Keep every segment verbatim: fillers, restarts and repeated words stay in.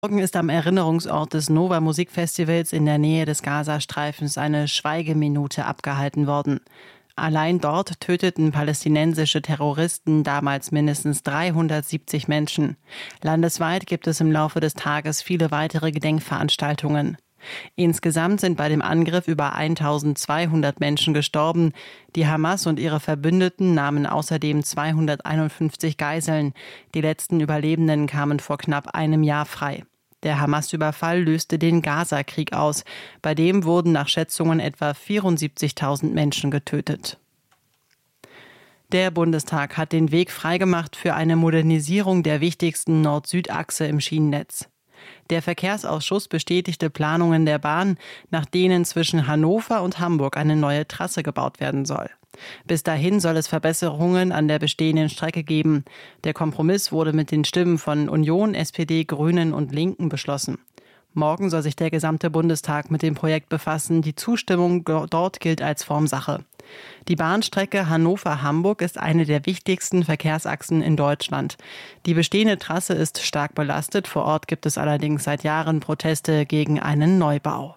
Morgen ist am Erinnerungsort des Nova Musikfestivals in der Nähe des Gazastreifens eine Schweigeminute abgehalten worden. Allein dort töteten palästinensische Terroristen damals mindestens dreihundertsiebzig Menschen. Landesweit gibt es im Laufe des Tages viele weitere Gedenkveranstaltungen. Insgesamt sind bei dem Angriff über eintausendzweihundert Menschen gestorben. Die Hamas und ihre Verbündeten nahmen außerdem zweihunderteinundfünfzig Geiseln. Die letzten Überlebenden kamen vor knapp einem Jahr frei. Der Hamas-Überfall löste den Gaza-Krieg aus. Bei dem wurden nach Schätzungen etwa vierundsiebzigtausend Menschen getötet. Der Bundestag hat den Weg freigemacht für eine Modernisierung der wichtigsten Nord-Süd-Achse im Schienennetz. Der Verkehrsausschuss bestätigte Planungen der Bahn, nach denen zwischen Hannover und Hamburg eine neue Trasse gebaut werden soll. Bis dahin soll es Verbesserungen an der bestehenden Strecke geben. Der Kompromiss wurde mit den Stimmen von Union, S P D, Grünen und Linken beschlossen. Morgen soll sich der gesamte Bundestag mit dem Projekt befassen. Die Zustimmung dort gilt als Formsache. Die Bahnstrecke Hannover-Hamburg ist eine der wichtigsten Verkehrsachsen in Deutschland. Die bestehende Trasse ist stark belastet. Vor Ort gibt es allerdings seit Jahren Proteste gegen einen Neubau.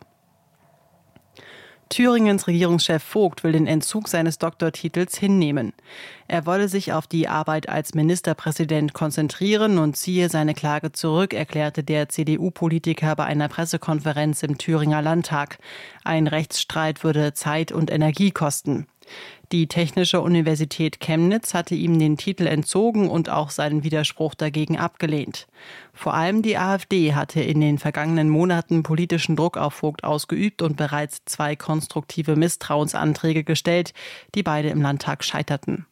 Thüringens Regierungschef Vogt will den Entzug seines Doktortitels hinnehmen. Er wolle sich auf die Arbeit als Ministerpräsident konzentrieren und ziehe seine Klage zurück, erklärte der C D U-Politiker bei einer Pressekonferenz im Thüringer Landtag. Ein Rechtsstreit würde Zeit und Energie kosten. Die Technische Universität Chemnitz hatte ihm den Titel entzogen und auch seinen Widerspruch dagegen abgelehnt. Vor allem die AfD hatte in den vergangenen Monaten politischen Druck auf Vogt ausgeübt und bereits zwei konstruktive Misstrauensanträge gestellt, die beide im Landtag scheiterten.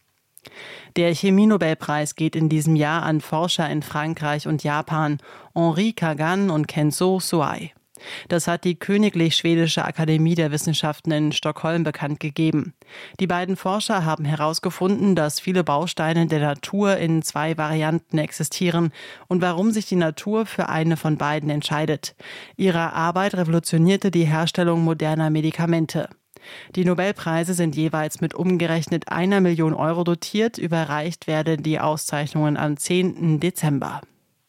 Der Chemie-Nobelpreis geht in diesem Jahr an Forscher in Frankreich und Japan, Henri Kagan und Kenzo Suai. Das hat die Königlich Schwedische Akademie der Wissenschaften in Stockholm bekannt gegeben. Die beiden Forscher haben herausgefunden, dass viele Bausteine der Natur in zwei Varianten existieren und warum sich die Natur für eine von beiden entscheidet. Ihre Arbeit revolutionierte die Herstellung moderner Medikamente. Die Nobelpreise sind jeweils mit umgerechnet einer Million Euro dotiert. Überreicht werden die Auszeichnungen am zehnten Dezember.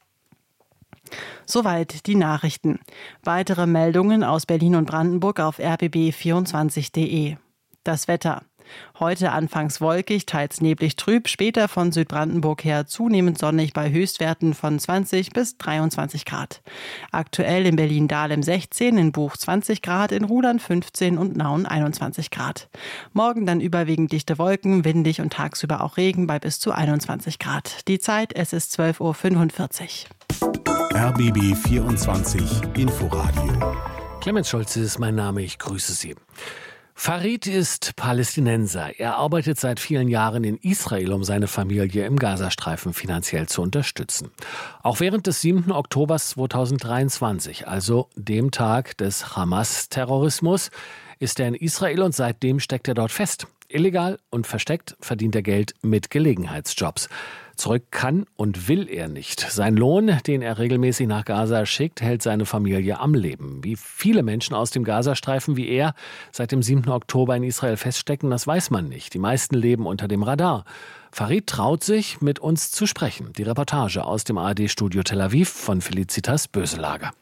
Soweit die Nachrichten. Weitere Meldungen aus Berlin und Brandenburg auf r b b vierundzwanzig punkt de. Das Wetter. Heute anfangs wolkig, teils neblig trüb, später von Südbrandenburg her zunehmend sonnig bei Höchstwerten von zwanzig bis dreiundzwanzig Grad. Aktuell in Berlin-Dahlem sechzehn, in Buch zwanzig Grad, in Rudern fünfzehn und Nauen einundzwanzig Grad. Morgen dann überwiegend dichte Wolken, windig und tagsüber auch Regen bei bis zu einundzwanzig Grad. Die Zeit, es ist zwölf Uhr fünfundvierzig. R B B vierundzwanzig Inforadio. Clemens Scholze ist mein Name, ich grüße Sie. Farid ist Palästinenser. Er arbeitet seit vielen Jahren in Israel, um seine Familie im Gazastreifen finanziell zu unterstützen. Auch während des siebten Oktober zweitausenddreiundzwanzig, also dem Tag des Hamas-Terrorismus, ist er in Israel und seitdem steckt er dort fest. Illegal und versteckt verdient er Geld mit Gelegenheitsjobs. Zurück kann und will er nicht. Sein Lohn, den er regelmäßig nach Gaza schickt, hält seine Familie am Leben. Wie viele Menschen aus dem Gazastreifen wie er seit dem siebten Oktober in Israel feststecken, das weiß man nicht. Die meisten leben unter dem Radar. Farid traut sich, mit uns zu sprechen. Die Reportage aus dem A R D-Studio Tel Aviv von Felicitas Böselager.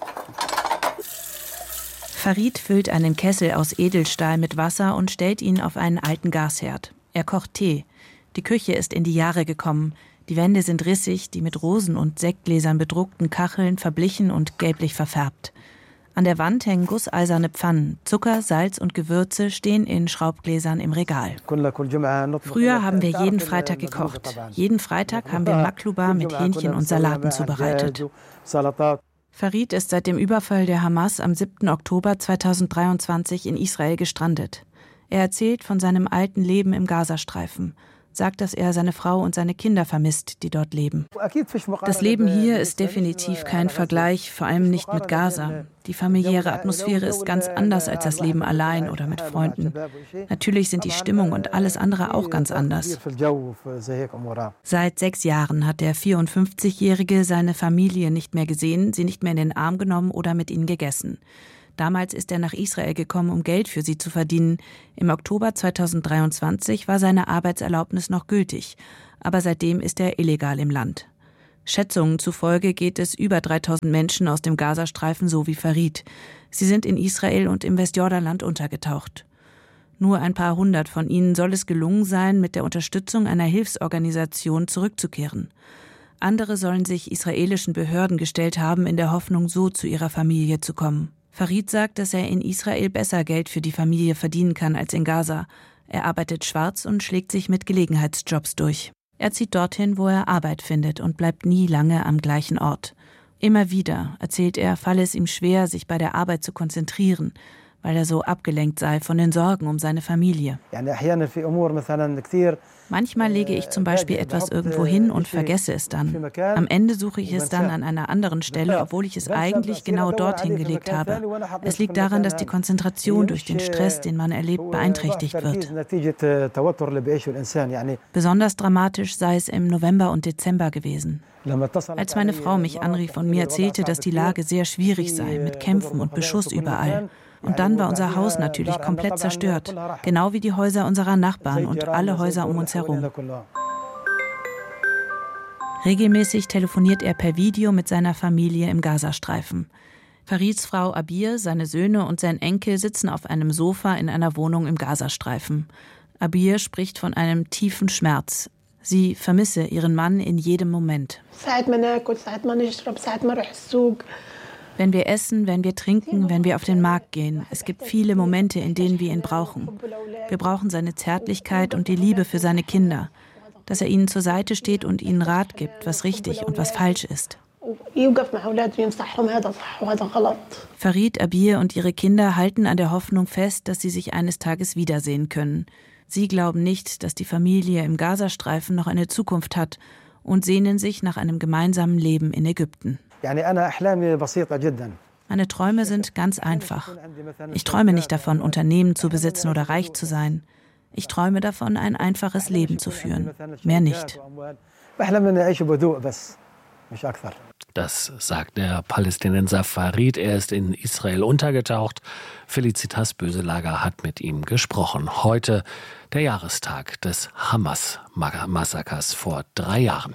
Farid füllt einen Kessel aus Edelstahl mit Wasser und stellt ihn auf einen alten Gasherd. Er kocht Tee. Die Küche ist in die Jahre gekommen. Die Wände sind rissig, die mit Rosen und Sektgläsern bedruckten Kacheln verblichen und gelblich verfärbt. An der Wand hängen gusseiserne Pfannen. Zucker, Salz und Gewürze stehen in Schraubgläsern im Regal. Früher haben wir jeden Freitag gekocht. Jeden Freitag haben wir Makluba mit Hähnchen und Salaten zubereitet. Farid ist seit dem Überfall der Hamas am siebten Oktober zweitausenddreiundzwanzig in Israel gestrandet. Er erzählt von seinem alten Leben im Gazastreifen. Sagt, dass er seine Frau und seine Kinder vermisst, die dort leben. Das Leben hier ist definitiv kein Vergleich, vor allem nicht mit Gaza. Die familiäre Atmosphäre ist ganz anders als das Leben allein oder mit Freunden. Natürlich sind die Stimmung und alles andere auch ganz anders. Seit sechs Jahren hat der vierundfünfzigjährige seine Familie nicht mehr gesehen, sie nicht mehr in den Arm genommen oder mit ihnen gegessen. Damals ist er nach Israel gekommen, um Geld für sie zu verdienen. Im Oktober zweitausenddreiundzwanzig war seine Arbeitserlaubnis noch gültig, aber seitdem ist er illegal im Land. Schätzungen zufolge geht es über dreitausend Menschen aus dem Gazastreifen so wie Farid. Sie sind in Israel und im Westjordanland untergetaucht. Nur ein paar hundert von ihnen soll es gelungen sein, mit der Unterstützung einer Hilfsorganisation zurückzukehren. Andere sollen sich israelischen Behörden gestellt haben, in der Hoffnung, so zu ihrer Familie zu kommen. Farid sagt, dass er in Israel besser Geld für die Familie verdienen kann als in Gaza. Er arbeitet schwarz und schlägt sich mit Gelegenheitsjobs durch. Er zieht dorthin, wo er Arbeit findet und bleibt nie lange am gleichen Ort. Immer wieder, erzählt er, falle es ihm schwer, sich bei der Arbeit zu konzentrieren, weil er so abgelenkt sei von den Sorgen um seine Familie. Manchmal lege ich zum Beispiel etwas irgendwo hin und vergesse es dann. Am Ende suche ich es dann an einer anderen Stelle, obwohl ich es eigentlich genau dorthin gelegt habe. Es liegt daran, dass die Konzentration durch den Stress, den man erlebt, beeinträchtigt wird. Besonders dramatisch sei es im November und Dezember gewesen. Als meine Frau mich anrief und mir erzählte, dass die Lage sehr schwierig sei, mit Kämpfen und Beschuss überall. Und dann war unser Haus natürlich komplett zerstört, genau wie die Häuser unserer Nachbarn und alle Häuser um uns herum. Regelmäßig telefoniert er per Video mit seiner Familie im Gazastreifen. Farids Frau Abir, seine Söhne und sein Enkel sitzen auf einem Sofa in einer Wohnung im Gazastreifen. Abir spricht von einem tiefen Schmerz. Sie vermisse ihren Mann in jedem Moment. Wenn wir essen, wenn wir trinken, wenn wir auf den Markt gehen. Es gibt viele Momente, in denen wir ihn brauchen. Wir brauchen seine Zärtlichkeit und die Liebe für seine Kinder. Dass er ihnen zur Seite steht und ihnen Rat gibt, was richtig und was falsch ist. Farid, Abir und ihre Kinder halten an der Hoffnung fest, dass sie sich eines Tages wiedersehen können. Sie glauben nicht, dass die Familie im Gazastreifen noch eine Zukunft hat und sehnen sich nach einem gemeinsamen Leben in Ägypten. Meine Träume sind ganz einfach. Ich träume nicht davon, Unternehmen zu besitzen oder reich zu sein. Ich träume davon, ein einfaches Leben zu führen. Mehr nicht. Das sagt der Palästinenser Farid. Er ist in Israel untergetaucht. Felicitas Böselager hat mit ihm gesprochen. Heute der Jahrestag des Hamas-Massakers vor drei Jahren.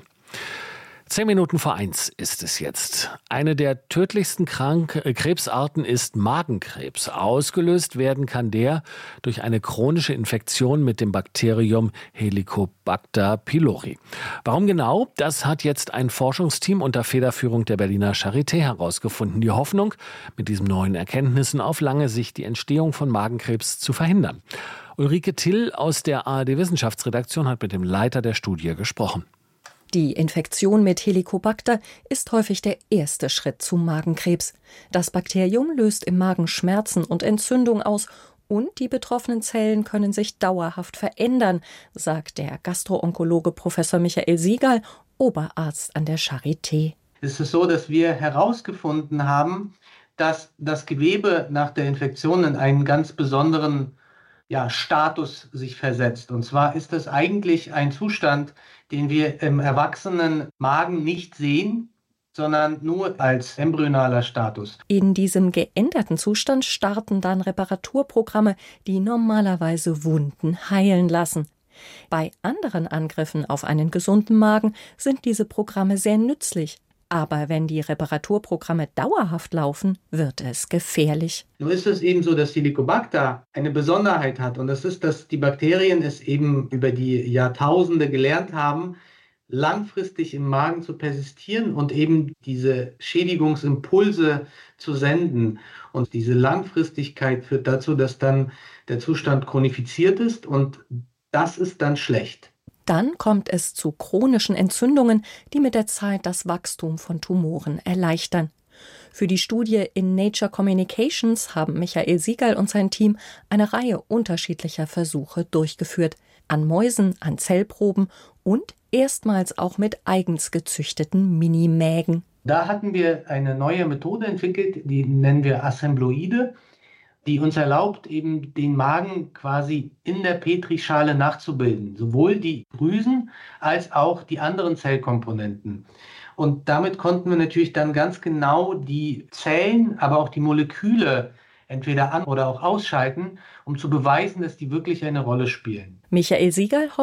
Zehn Minuten vor eins ist es jetzt. Eine der tödlichsten Krank- Krebsarten ist Magenkrebs. Ausgelöst werden kann der durch eine chronische Infektion mit dem Bakterium Helicobacter pylori. Warum genau? Das hat jetzt ein Forschungsteam unter Federführung der Berliner Charité herausgefunden. Die Hoffnung, mit diesen neuen Erkenntnissen auf lange Sicht die Entstehung von Magenkrebs zu verhindern. Ulrike Till aus der A R D-Wissenschaftsredaktion hat mit dem Leiter der Studie gesprochen. Die Infektion mit Helicobacter ist häufig der erste Schritt zum Magenkrebs. Das Bakterium löst im Magen Schmerzen und Entzündung aus und die betroffenen Zellen können sich dauerhaft verändern, sagt der Gastroonkologe Professor Michael Siegal, Oberarzt an der Charité. Es ist so, dass wir herausgefunden haben, dass das Gewebe nach der Infektion in einen ganz besonderen ja, Status sich versetzt. Und zwar ist das eigentlich ein Zustand, den wir im erwachsenen Magen nicht sehen, sondern nur als embryonaler Status. In diesem geänderten Zustand starten dann Reparaturprogramme, die normalerweise Wunden heilen lassen. Bei anderen Angriffen auf einen gesunden Magen sind diese Programme sehr nützlich. Aber wenn die Reparaturprogramme dauerhaft laufen, wird es gefährlich. Nun ist es eben so, dass Helicobacter eine Besonderheit hat. Und das ist, dass die Bakterien es eben über die Jahrtausende gelernt haben, langfristig im Magen zu persistieren und eben diese Schädigungsimpulse zu senden. Und diese Langfristigkeit führt dazu, dass dann der Zustand chronifiziert ist und das ist dann schlecht. Dann kommt es zu chronischen Entzündungen, die mit der Zeit das Wachstum von Tumoren erleichtern. Für die Studie in Nature Communications haben Michael Siegal und sein Team eine Reihe unterschiedlicher Versuche durchgeführt. An Mäusen, an Zellproben und erstmals auch mit eigens gezüchteten Minimägen. Da hatten wir eine neue Methode entwickelt, die nennen wir Assembloide, die uns erlaubt, eben den Magen quasi in der Petrischale nachzubilden. Sowohl die Drüsen als auch die anderen Zellkomponenten. Und damit konnten wir natürlich dann ganz genau die Zellen, aber auch die Moleküle entweder an- oder auch ausschalten, um zu beweisen, dass die wirklich eine Rolle spielen. Michael Siegal hofft,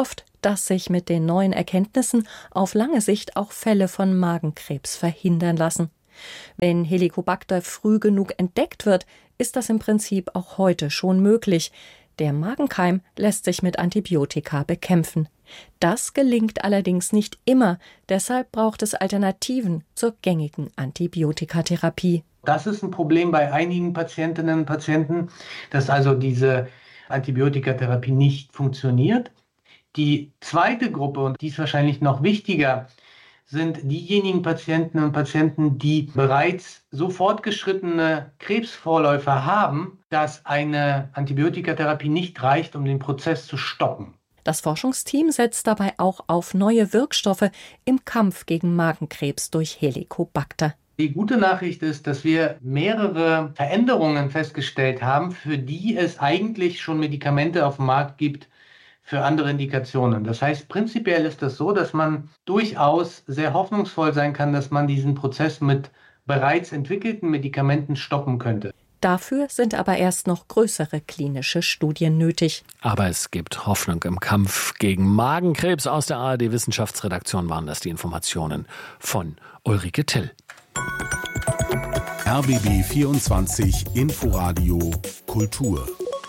dass sich mit den neuen Erkenntnissen auf lange Sicht auch Fälle von Magenkrebs verhindern lassen. Wenn Helicobacter früh genug entdeckt wird, ist das im Prinzip auch heute schon möglich. Der Magenkeim lässt sich mit Antibiotika bekämpfen. Das gelingt allerdings nicht immer, deshalb braucht es Alternativen zur gängigen Antibiotikatherapie. Das ist ein Problem bei einigen Patientinnen und Patienten, dass also diese Antibiotikatherapie nicht funktioniert. Die zweite Gruppe, und die ist wahrscheinlich noch wichtiger, sind diejenigen Patientinnen und Patienten, die bereits so fortgeschrittene Krebsvorläufe haben, dass eine Antibiotikatherapie nicht reicht, um den Prozess zu stoppen. Das Forschungsteam setzt dabei auch auf neue Wirkstoffe im Kampf gegen Magenkrebs durch Helicobacter. Die gute Nachricht ist, dass wir mehrere Veränderungen festgestellt haben, für die es eigentlich schon Medikamente auf dem Markt gibt für andere Indikationen. Das heißt, prinzipiell ist das so, dass man durchaus sehr hoffnungsvoll sein kann, dass man diesen Prozess mit bereits entwickelten Medikamenten stoppen könnte. Dafür sind aber erst noch größere klinische Studien nötig. Aber es gibt Hoffnung im Kampf gegen Magenkrebs. Aus der A R D-Wissenschaftsredaktion waren das die Informationen von Ulrike Till. R B B vierundzwanzig Inforadio Kultur.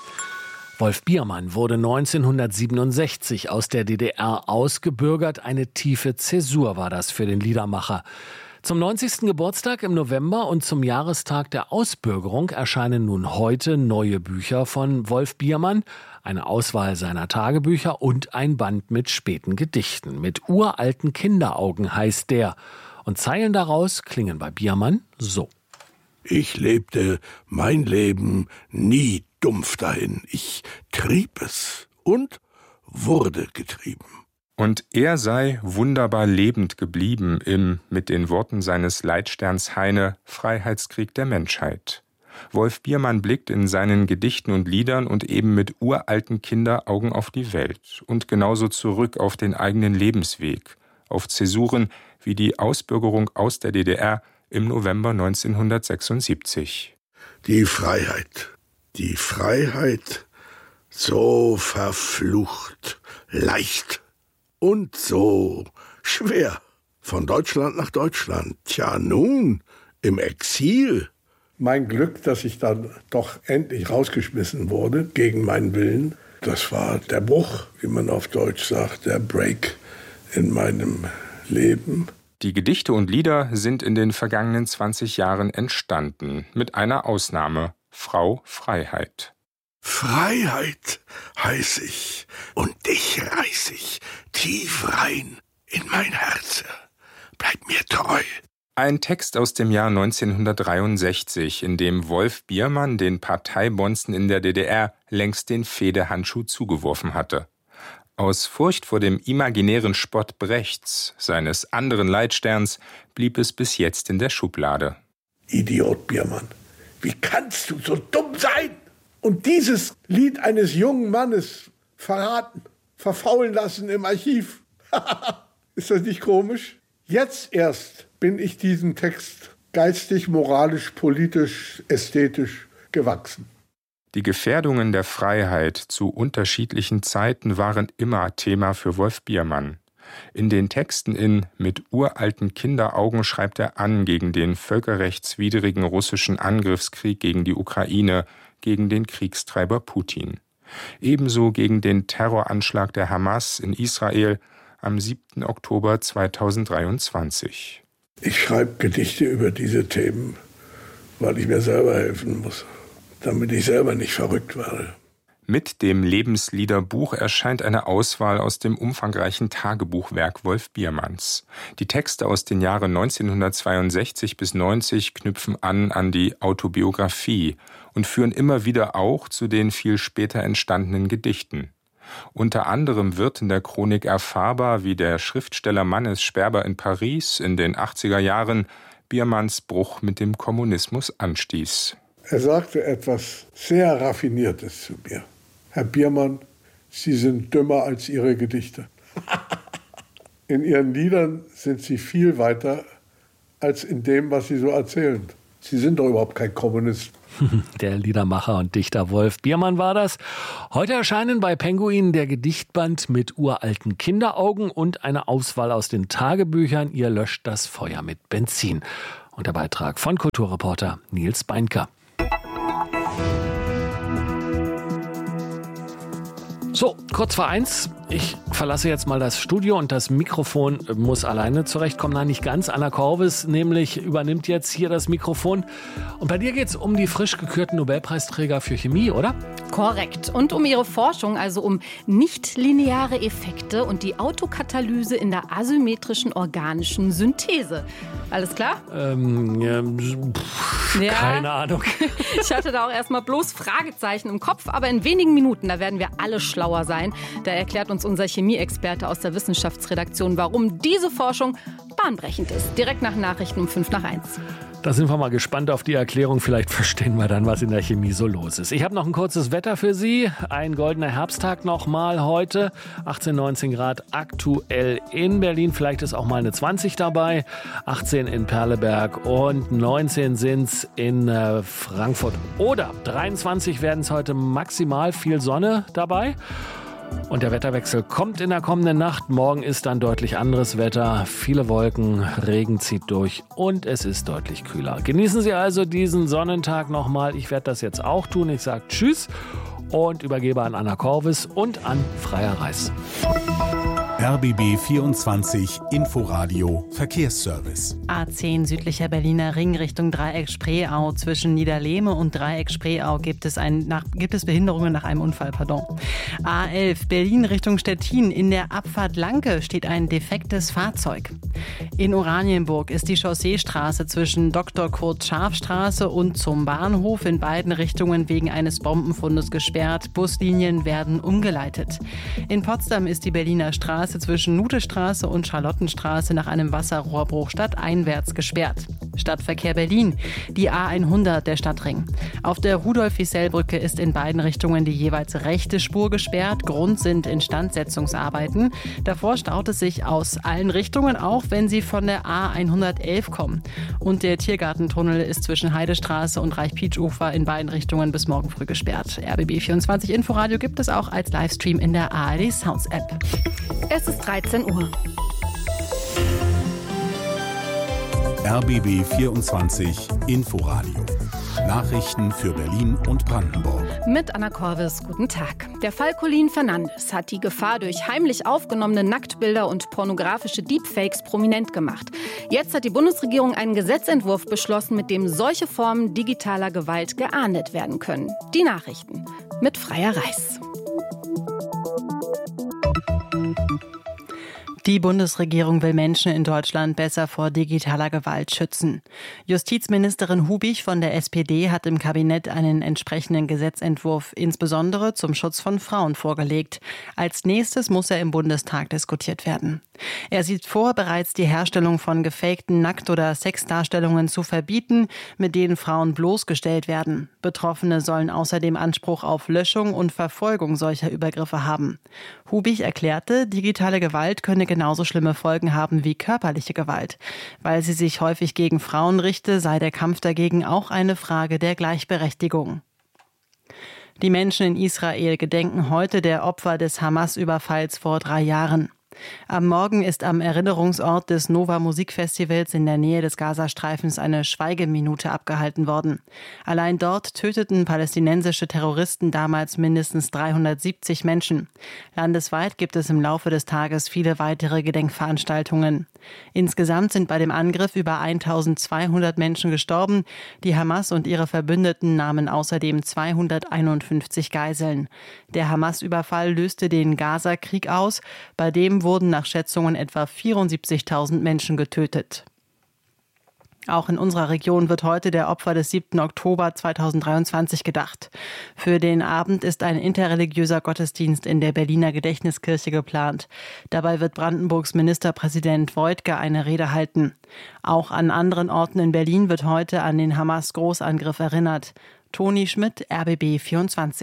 Wolf Biermann wurde neunzehnhundertsiebenundsechzig aus der D D R ausgebürgert. Eine tiefe Zäsur war das für den Liedermacher. Zum neunzigsten Geburtstag im November und zum Jahrestag der Ausbürgerung erscheinen nun heute neue Bücher von Wolf Biermann, eine Auswahl seiner Tagebücher und ein Band mit späten Gedichten. Mit uralten Kinderaugen heißt der. Und Zeilen daraus klingen bei Biermann so. Ich lebte mein Leben nie dumpf dahin. Ich trieb es und wurde getrieben. Und er sei wunderbar lebend geblieben im, mit den Worten seines Leitsterns Heine, Freiheitskrieg der Menschheit. Wolf Biermann blickt in seinen Gedichten und Liedern und eben mit uralten Kinderaugen auf die Welt und genauso zurück auf den eigenen Lebensweg, auf Zäsuren wie die Ausbürgerung aus der D D R im November neunzehnhundertsechsundsiebzig. Die Freiheit, die Freiheit, so verflucht leicht und so schwer. Von Deutschland nach Deutschland, tja nun, im Exil. Mein Glück, dass ich dann doch endlich rausgeschmissen wurde, gegen meinen Willen, das war der Bruch, wie man auf Deutsch sagt, der Break in meinem Leben. Die Gedichte und Lieder sind in den vergangenen zwanzig Jahren entstanden, mit einer Ausnahme: Frau Freiheit. Freiheit heiß ich, und dich reiß ich tief rein in mein Herze. Bleib mir treu. Ein Text aus dem Jahr neunzehnhundertdreiundsechzig, in dem Wolf Biermann den Parteibonzen in der D D R längst den Fehdehandschuh zugeworfen hatte. Aus Furcht vor dem imaginären Spott Brechts, seines anderen Leitsterns, blieb es bis jetzt in der Schublade. Idiot Biermann, wie kannst du so dumm sein und dieses Lied eines jungen Mannes verraten, verfaulen lassen im Archiv? Ist das nicht komisch? Jetzt erst bin ich diesem Text geistig, moralisch, politisch, ästhetisch gewachsen. Die Gefährdungen der Freiheit zu unterschiedlichen Zeiten waren immer Thema für Wolf Biermann. In den Texten in Mit uralten Kinderaugen schreibt er an gegen den völkerrechtswidrigen russischen Angriffskrieg gegen die Ukraine, gegen den Kriegstreiber Putin. Ebenso gegen den Terroranschlag der Hamas in Israel am siebten Oktober zweitausenddreiundzwanzig. Ich schreibe Gedichte über diese Themen, weil ich mir selber helfen muss, damit ich selber nicht verrückt werde. Mit dem Lebensliederbuch erscheint eine Auswahl aus dem umfangreichen Tagebuchwerk Wolf Biermanns. Die Texte aus den Jahren neunzehnhundertzweiundsechzig bis neunzig knüpfen an an die Autobiografie und führen immer wieder auch zu den viel später entstandenen Gedichten. Unter anderem wird in der Chronik erfahrbar, wie der Schriftsteller Mannes Sperber in Paris in den achtziger Jahren Biermanns Bruch mit dem Kommunismus anstieß. Er sagte etwas sehr Raffiniertes zu mir. Herr Biermann, Sie sind dümmer als Ihre Gedichte. In Ihren Liedern sind Sie viel weiter als in dem, was Sie so erzählen. Sie sind doch überhaupt kein Kommunist. Der Liedermacher und Dichter Wolf Biermann war das. Heute erscheinen bei Penguin der Gedichtband mit uralten Kinderaugen und eine Auswahl aus den Tagebüchern. Ihr löscht das Feuer mit Benzin. Und der Beitrag von Kulturreporter Nils Beinker. So, kurz vor eins. Ich verlasse jetzt mal das Studio und das Mikrofon muss alleine zurechtkommen. Nein, nicht ganz. Anna Korvis nämlich übernimmt jetzt hier das Mikrofon. Und bei dir geht es um die frisch gekürten Nobelpreisträger für Chemie, oder? Korrekt. Und um ihre Forschung, also um nichtlineare Effekte und die Autokatalyse in der asymmetrischen organischen Synthese. Alles klar? Ähm, ja, pff, ja. Keine Ahnung. Ich hatte da auch erstmal bloß Fragezeichen im Kopf, aber in wenigen Minuten, da werden wir alle schlauer sein. Da erklärt uns unser Chemieexperte aus der Wissenschaftsredaktion, warum diese Forschung bahnbrechend ist. Direkt nach Nachrichten um fünf nach eins. Da sind wir mal gespannt auf die Erklärung. Vielleicht verstehen wir dann, was in der Chemie so los ist. Ich habe noch ein kurzes Wetter für Sie. Ein goldener Herbsttag nochmal heute. achtzehn, neunzehn Grad aktuell in Berlin. Vielleicht ist auch mal eine zwanzig dabei. achtzehn in Perleberg und neunzehn sind es in äh, Frankfurt. Oder dreiundzwanzig werden es heute maximal, viel Sonne dabei. Und der Wetterwechsel kommt in der kommenden Nacht. Morgen ist dann deutlich anderes Wetter. Viele Wolken, Regen zieht durch und es ist deutlich kühler. Genießen Sie also diesen Sonnentag nochmal. Ich werde das jetzt auch tun. Ich sage Tschüss und übergebe an Anna Korvis und an Freier Reis. R B B vierundzwanzig Inforadio Verkehrsservice. A zehn südlicher Berliner Ring Richtung Dreieck-Spreeau. Zwischen Niederlehme und Dreieck-Spreeau gibt es, ein, nach, gibt es Behinderungen nach einem Unfall. Pardon. A elf Berlin Richtung Stettin. In der Abfahrt Lanke steht ein defektes Fahrzeug. In Oranienburg ist die Chausseestraße zwischen Doktor Kurt Scharf Straße und zum Bahnhof in beiden Richtungen wegen eines Bombenfundes gesperrt. Buslinien werden umgeleitet. In Potsdam ist die Berliner Straße zwischen Nutestraße und Charlottenstraße nach einem Wasserrohrbruch stadteinwärts gesperrt. Stadtverkehr Berlin, die A hundert, der Stadtring. Auf der Rudolf-Wiesel-Brücke ist in beiden Richtungen die jeweils rechte Spur gesperrt. Grund sind Instandsetzungsarbeiten. Davor staut es sich aus allen Richtungen, auch wenn Sie von der A hundertelf kommen. Und der Tiergartentunnel ist zwischen Heidestraße und Reich-Pietsch-Ufer in beiden Richtungen bis morgen früh gesperrt. R B B vierundzwanzig Inforadio gibt es auch als Livestream in der A R D Sounds App. Es ist dreizehn Uhr. R B B vierundzwanzig Inforadio. Nachrichten für Berlin und Brandenburg. Mit Anna Korvis, guten Tag. Der Fall Colleen Fernandes hat die Gefahr durch heimlich aufgenommene Nacktbilder und pornografische Deepfakes prominent gemacht. Jetzt hat die Bundesregierung einen Gesetzentwurf beschlossen, mit dem solche Formen digitaler Gewalt geahndet werden können. Die Nachrichten mit Freier Reis. Die Bundesregierung will Menschen in Deutschland besser vor digitaler Gewalt schützen. Justizministerin Hubich von der S P D hat im Kabinett einen entsprechenden Gesetzentwurf insbesondere zum Schutz von Frauen vorgelegt. Als nächstes muss er im Bundestag diskutiert werden. Er sieht vor, bereits die Herstellung von gefakten Nackt- oder Sexdarstellungen zu verbieten, mit denen Frauen bloßgestellt werden. Betroffene sollen außerdem Anspruch auf Löschung und Verfolgung solcher Übergriffe haben. Hubich erklärte, digitale Gewalt könne genauso schlimme Folgen haben wie körperliche Gewalt. Weil sie sich häufig gegen Frauen richte, sei der Kampf dagegen auch eine Frage der Gleichberechtigung. Die Menschen in Israel gedenken heute der Opfer des Hamas-Überfalls vor drei Jahren. Am Morgen ist am Erinnerungsort des Nova Musikfestivals in der Nähe des Gazastreifens eine Schweigeminute abgehalten worden. Allein dort töteten palästinensische Terroristen damals mindestens dreihundertsiebzig Menschen. Landesweit gibt es im Laufe des Tages viele weitere Gedenkveranstaltungen. Insgesamt sind bei dem Angriff über eintausendzweihundert Menschen gestorben. Die Hamas und ihre Verbündeten nahmen außerdem zweihunderteinundfünfzig Geiseln. Der Hamas-Überfall löste den Gaza-Krieg aus, bei dem wurden nach Schätzungen etwa vierundsiebzigtausend Menschen getötet. Auch in unserer Region wird heute der Opfer des siebten Oktober zweitausenddreiundzwanzig gedacht. Für den Abend ist ein interreligiöser Gottesdienst in der Berliner Gedächtniskirche geplant. Dabei wird Brandenburgs Ministerpräsident Woidke eine Rede halten. Auch an anderen Orten in Berlin wird heute an den Hamas-Großangriff erinnert. Toni Schmidt, R B B vierundzwanzig.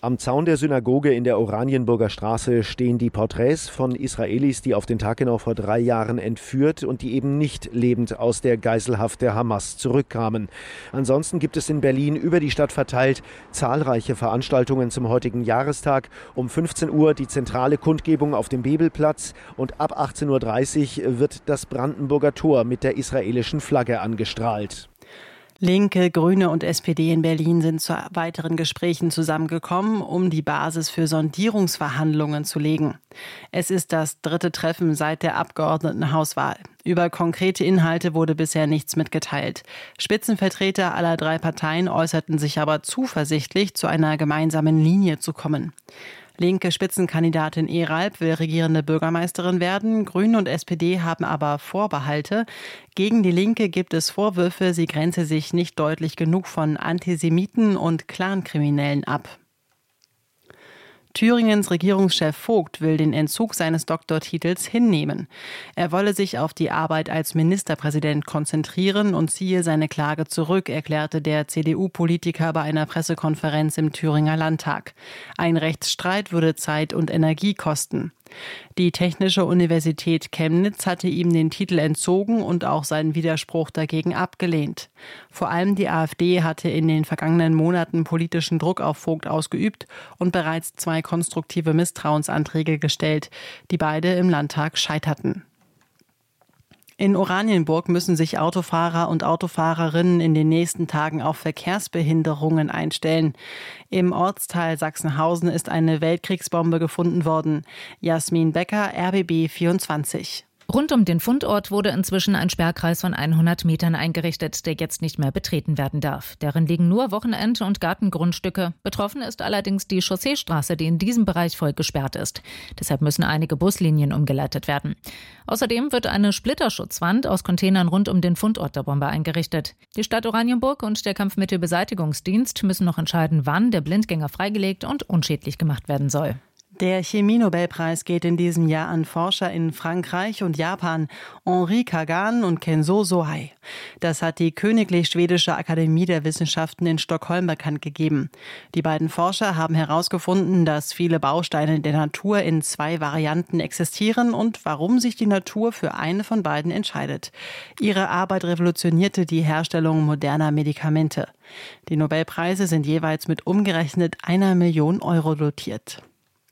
Am Zaun der Synagoge in der Oranienburger Straße stehen die Porträts von Israelis, die auf den Tag genau vor drei Jahren entführt und die eben nicht lebend aus der Geiselhaft der Hamas zurückkamen. Ansonsten gibt es in Berlin über die Stadt verteilt zahlreiche Veranstaltungen zum heutigen Jahrestag. Um fünfzehn Uhr die zentrale Kundgebung auf dem Bebelplatz und ab achtzehn Uhr dreißig wird das Brandenburger Tor mit der israelischen Flagge angestrahlt. Linke, Grüne und S P D in Berlin sind zu weiteren Gesprächen zusammengekommen, um die Basis für Sondierungsverhandlungen zu legen. Es ist das dritte Treffen seit der Abgeordnetenhauswahl. Über konkrete Inhalte wurde bisher nichts mitgeteilt. Spitzenvertreter aller drei Parteien äußerten sich aber zuversichtlich, zu einer gemeinsamen Linie zu kommen. Linke Spitzenkandidatin Eralb will regierende Bürgermeisterin werden. Grüne und S P D haben aber Vorbehalte. Gegen die Linke gibt es Vorwürfe, sie grenze sich nicht deutlich genug von Antisemiten und Clankriminellen ab. Thüringens Regierungschef Vogt will den Entzug seines Doktortitels hinnehmen. Er wolle sich auf die Arbeit als Ministerpräsident konzentrieren und ziehe seine Klage zurück, erklärte der C D U-Politiker bei einer Pressekonferenz im Thüringer Landtag. Ein Rechtsstreit würde Zeit und Energie kosten. Die Technische Universität Chemnitz hatte ihm den Titel entzogen und auch seinen Widerspruch dagegen abgelehnt. Vor allem die AfD hatte in den vergangenen Monaten politischen Druck auf Vogt ausgeübt und bereits zwei konstruktive Misstrauensanträge gestellt, die beide im Landtag scheiterten. In Oranienburg müssen sich Autofahrer und Autofahrerinnen in den nächsten Tagen auf Verkehrsbehinderungen einstellen. Im Ortsteil Sachsenhausen ist eine Weltkriegsbombe gefunden worden. Jasmin Becker, R B B vierundzwanzig. Rund um den Fundort wurde inzwischen ein Sperrkreis von hundert Metern eingerichtet, der jetzt nicht mehr betreten werden darf. Darin liegen nur Wochenend- und Gartengrundstücke. Betroffen ist allerdings die Chausseestraße, die in diesem Bereich voll gesperrt ist. Deshalb müssen einige Buslinien umgeleitet werden. Außerdem wird eine Splitterschutzwand aus Containern rund um den Fundort der Bombe eingerichtet. Die Stadt Oranienburg und der Kampfmittelbeseitigungsdienst müssen noch entscheiden, wann der Blindgänger freigelegt und unschädlich gemacht werden soll. Der Chemie-Nobelpreis geht in diesem Jahr an Forscher in Frankreich und Japan, Henri Kagan und Kenzo Sohei. Das hat die Königlich Schwedische Akademie der Wissenschaften in Stockholm bekannt gegeben. Die beiden Forscher haben herausgefunden, dass viele Bausteine der Natur in zwei Varianten existieren und warum sich die Natur für eine von beiden entscheidet. Ihre Arbeit revolutionierte die Herstellung moderner Medikamente. Die Nobelpreise sind jeweils mit umgerechnet einer Million Euro dotiert.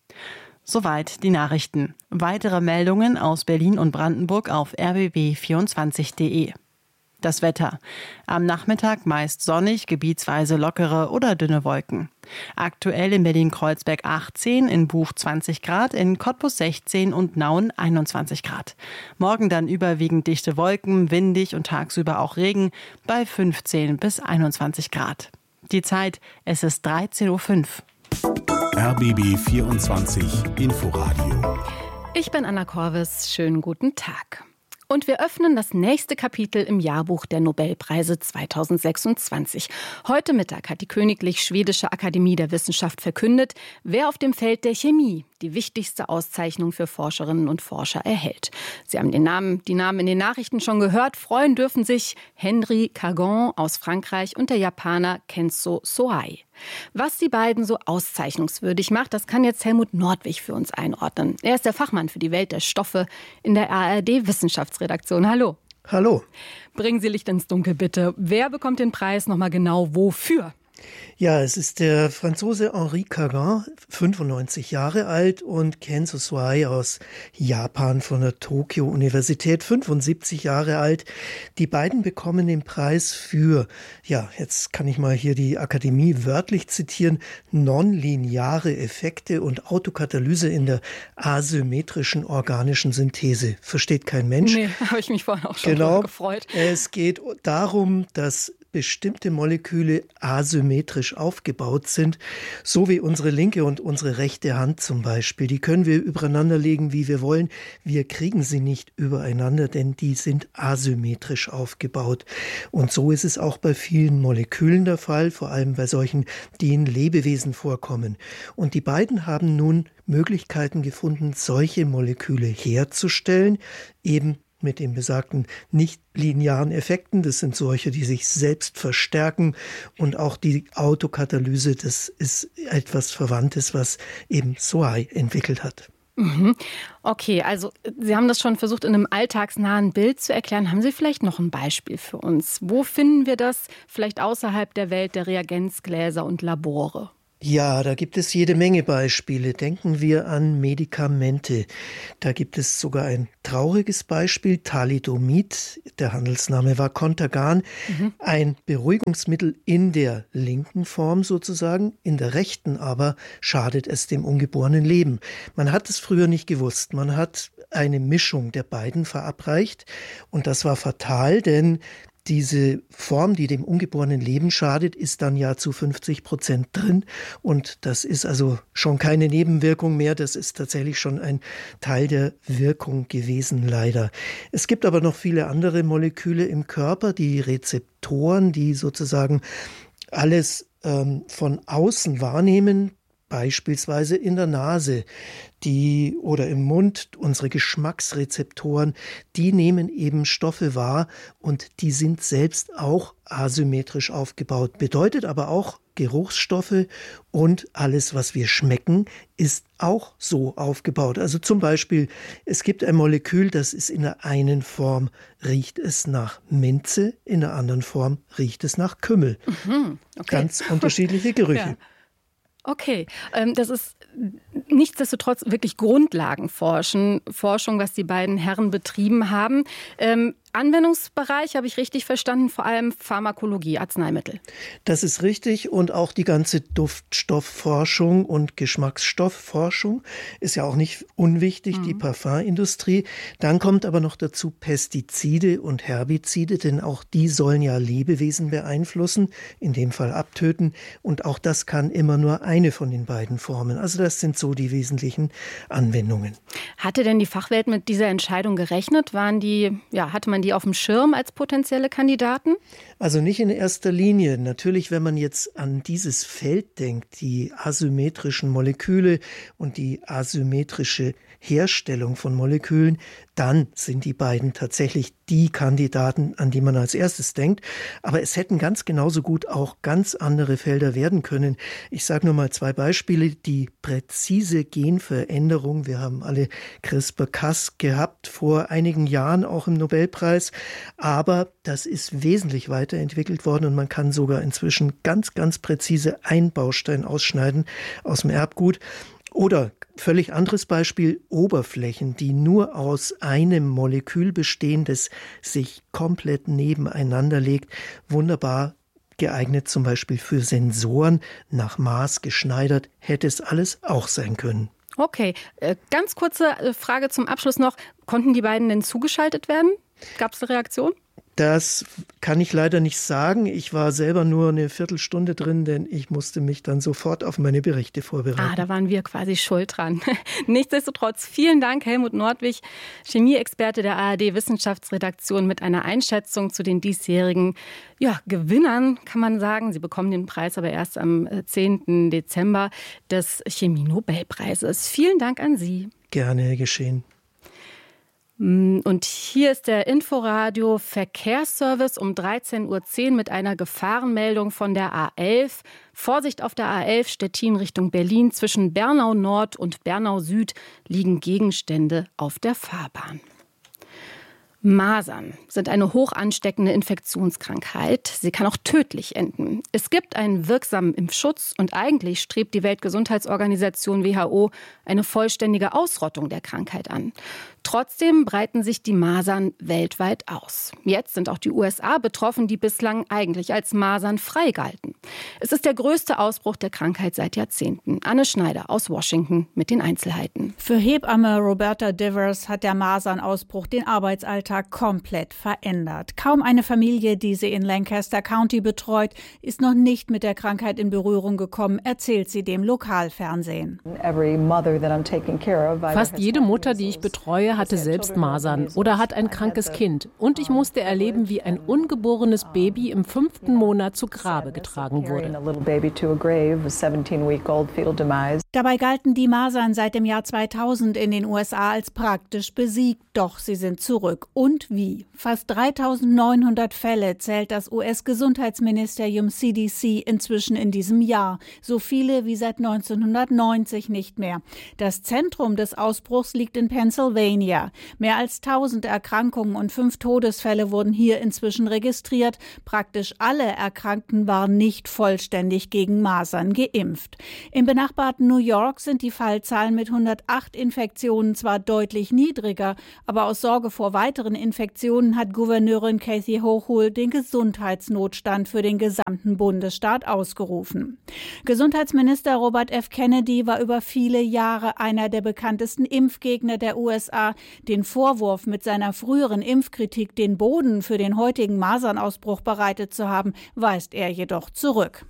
Soweit die Nachrichten. Weitere Meldungen aus Berlin und Brandenburg auf r b b vierundzwanzig punkt de. Das Wetter. Am Nachmittag meist sonnig, gebietsweise lockere oder dünne Wolken. Aktuell in Berlin-Kreuzberg achtzehn, in Buch zwanzig Grad, in Cottbus sechzehn und Nauen einundzwanzig Grad. Morgen dann überwiegend dichte Wolken, windig und tagsüber auch Regen bei fünfzehn bis einundzwanzig Grad. Die Zeit, es ist dreizehn Uhr fünf. R B B vierundzwanzig Inforadio. Ich bin Anna Korvis. Schönen guten Tag. Und wir öffnen das nächste Kapitel im Jahrbuch der Nobelpreise zweitausendsechsundzwanzig. Heute Mittag hat die Königlich Schwedische Akademie der Wissenschaft verkündet, wer auf dem Feld der Chemie die wichtigste Auszeichnung für Forscherinnen und Forscher erhält. Sie haben den Namen, die Namen in den Nachrichten schon gehört. Freuen dürfen sich Henri Kagan aus Frankreich und der Japaner Kenzo Sohei. Was die beiden so auszeichnungswürdig macht, das kann jetzt Helmut Nordwig für uns einordnen. Er ist der Fachmann für die Welt der Stoffe in der A R D-Wissenschaftsredaktion. Hallo. Hallo. Bringen Sie Licht ins Dunkel, bitte. Wer bekommt den Preis nochmal genau wofür? Ja, es ist der Franzose Henri Kagan, fünfundneunzig Jahre alt, und Kenzo Sohei aus Japan von der Tokio-Universität, fünfundsiebzig Jahre alt. Die beiden bekommen den Preis für, ja, jetzt kann ich mal hier die Akademie wörtlich zitieren, nonlineare Effekte und Autokatalyse in der asymmetrischen organischen Synthese. Versteht kein Mensch. Nee, habe ich mich vorhin auch schon genau, gefreut. Es geht darum, dass bestimmte Moleküle asymmetrisch aufgebaut sind, so wie unsere linke und unsere rechte Hand zum Beispiel. Die können wir übereinander legen, wie wir wollen. Wir kriegen sie nicht übereinander, denn die sind asymmetrisch aufgebaut. Und so ist es auch bei vielen Molekülen der Fall, vor allem bei solchen, die in Lebewesen vorkommen. Und die beiden haben nun Möglichkeiten gefunden, solche Moleküle herzustellen, eben mit den besagten nicht-linearen Effekten. Das sind solche, die sich selbst verstärken. Und auch die Autokatalyse, das ist etwas Verwandtes, was eben Sohai entwickelt hat. Mhm. Okay, also Sie haben das schon versucht, in einem alltagsnahen Bild zu erklären. Haben Sie vielleicht noch ein Beispiel für uns? Wo finden wir das vielleicht außerhalb der Welt der Reagenzgläser und Labore? Ja, da gibt es jede Menge Beispiele. Denken wir an Medikamente. Da gibt es sogar ein trauriges Beispiel, Thalidomid. Der Handelsname war Contergan. Mhm. Ein Beruhigungsmittel in der linken Form sozusagen. In der rechten aber schadet es dem ungeborenen Leben. Man hat es früher nicht gewusst. Man hat eine Mischung der beiden verabreicht. Und das war fatal, denn diese Form, die dem ungeborenen Leben schadet, ist dann ja zu fünfzig Prozent drin. Und das ist also schon keine Nebenwirkung mehr. Das ist tatsächlich schon ein Teil der Wirkung gewesen, leider. Es gibt aber noch viele andere Moleküle im Körper, die Rezeptoren, die sozusagen alles ähm, von außen wahrnehmen, beispielsweise in der Nase, die oder im Mund, unsere Geschmacksrezeptoren, die nehmen eben Stoffe wahr und die sind selbst auch asymmetrisch aufgebaut. Bedeutet aber auch, Geruchsstoffe und alles, was wir schmecken, ist auch so aufgebaut. Also zum Beispiel, es gibt ein Molekül, das ist in der einen Form, riecht es nach Minze, in der anderen Form riecht es nach Kümmel. Mhm, okay. Ganz unterschiedliche Gerüche. Ja. Okay, ähm, das ist nichtsdestotrotz wirklich Grundlagenforschung, Forschung, was die beiden Herren betrieben haben. Ähm, Anwendungsbereich, habe ich richtig verstanden, vor allem Pharmakologie, Arzneimittel. Das ist richtig und auch die ganze Duftstoffforschung und Geschmacksstoffforschung ist ja auch nicht unwichtig, mhm. die Parfümindustrie. Dann kommt aber noch dazu Pestizide und Herbizide, denn auch die sollen ja Lebewesen beeinflussen, in dem Fall abtöten und auch das kann immer nur eine von den beiden Formen. Also das sind so die wesentlichen Anwendungen. Hatte denn die Fachwelt mit dieser Entscheidung gerechnet? Waren die, ja, hatte man die auf dem Schirm als potenzielle Kandidaten? Also nicht in erster Linie. Natürlich, wenn man jetzt an dieses Feld denkt, die asymmetrischen Moleküle und die asymmetrische Herstellung von Molekülen, dann sind die beiden tatsächlich die Kandidaten, an die man als erstes denkt. Aber es hätten ganz genauso gut auch ganz andere Felder werden können. Ich sage nur mal zwei Beispiele. Die präzise Genveränderung. Wir haben alle CRISPR-Cas gehabt vor einigen Jahren, auch im Nobelpreis. Aber das ist wesentlich weiterentwickelt worden und man kann sogar inzwischen ganz, ganz präzise einen Baustein ausschneiden aus dem Erbgut. Oder völlig anderes Beispiel, Oberflächen, die nur aus einem Molekül bestehen, das sich komplett nebeneinander legt. Wunderbar geeignet zum Beispiel für Sensoren, nach Maß geschneidert, hätte es alles auch sein können. Okay, ganz kurze Frage zum Abschluss noch. Konnten die beiden denn zugeschaltet werden? Gab es eine Reaktion? Das kann ich leider nicht sagen. Ich war selber nur eine Viertelstunde drin, denn ich musste mich dann sofort auf meine Berichte vorbereiten. Ah, da waren wir quasi schuld dran. Nichtsdestotrotz, vielen Dank, Helmut Nordwig, Chemieexperte der A R D-Wissenschaftsredaktion mit einer Einschätzung zu den diesjährigen ja, Gewinnern, kann man sagen. Sie bekommen den Preis aber erst am zehnten Dezember des Chemie-Nobelpreises. Vielen Dank an Sie. Gerne geschehen. Und hier ist der Inforadio Verkehrsservice um dreizehn Uhr zehn mit einer Gefahrenmeldung von der A elf. Vorsicht auf der A elf Stettin Richtung Berlin. Zwischen Bernau Nord und Bernau Süd liegen Gegenstände auf der Fahrbahn. Masern sind eine hoch ansteckende Infektionskrankheit. Sie kann auch tödlich enden. Es gibt einen wirksamen Impfschutz und eigentlich strebt die Weltgesundheitsorganisation W H O eine vollständige Ausrottung der Krankheit an. Trotzdem breiten sich die Masern weltweit aus. Jetzt sind auch die U S A betroffen, die bislang eigentlich als Masern frei galten. Es ist der größte Ausbruch der Krankheit seit Jahrzehnten. Anne Schneider aus Washington mit den Einzelheiten. Für Hebamme Roberta Divers hat der Masernausbruch den Arbeitsalltag komplett verändert. Kaum eine Familie, die sie in Lancaster County betreut, ist noch nicht mit der Krankheit in Berührung gekommen, erzählt sie dem Lokalfernsehen. Fast jede Mutter, die ich betreue, hatte selbst Masern oder hat ein krankes Kind. Und ich musste erleben, wie ein ungeborenes Baby im fünften Monat zu Grabe getragen getragen wurde. Dabei galten die Masern seit dem Jahr zweitausend in den U S A als praktisch besiegt, doch sie sind zurück. Und wie? Fast dreitausendneunhundert Fälle zählt das U S-Gesundheitsministerium C D C inzwischen in diesem Jahr. So viele wie seit neunzehnhundertneunzig nicht mehr. Das Zentrum des Ausbruchs liegt in Pennsylvania. Mehr als tausend Erkrankungen und fünf Todesfälle wurden hier inzwischen registriert. Praktisch alle Erkrankten waren nicht vollständig gegen Masern geimpft. Im benachbarten New York sind die Fallzahlen mit hundertacht Infektionen zwar deutlich niedriger, aber aus Sorge vor weiteren Infektionen hat Gouverneurin Kathy Hochul den Gesundheitsnotstand für den gesamten Bundesstaat ausgerufen. Gesundheitsminister Robert F. Kennedy war über viele Jahre einer der bekanntesten Impfgegner der U S A. Den Vorwurf, mit seiner früheren Impfkritik den Boden für den heutigen Masernausbruch bereitet zu haben, weist er jedoch zurück.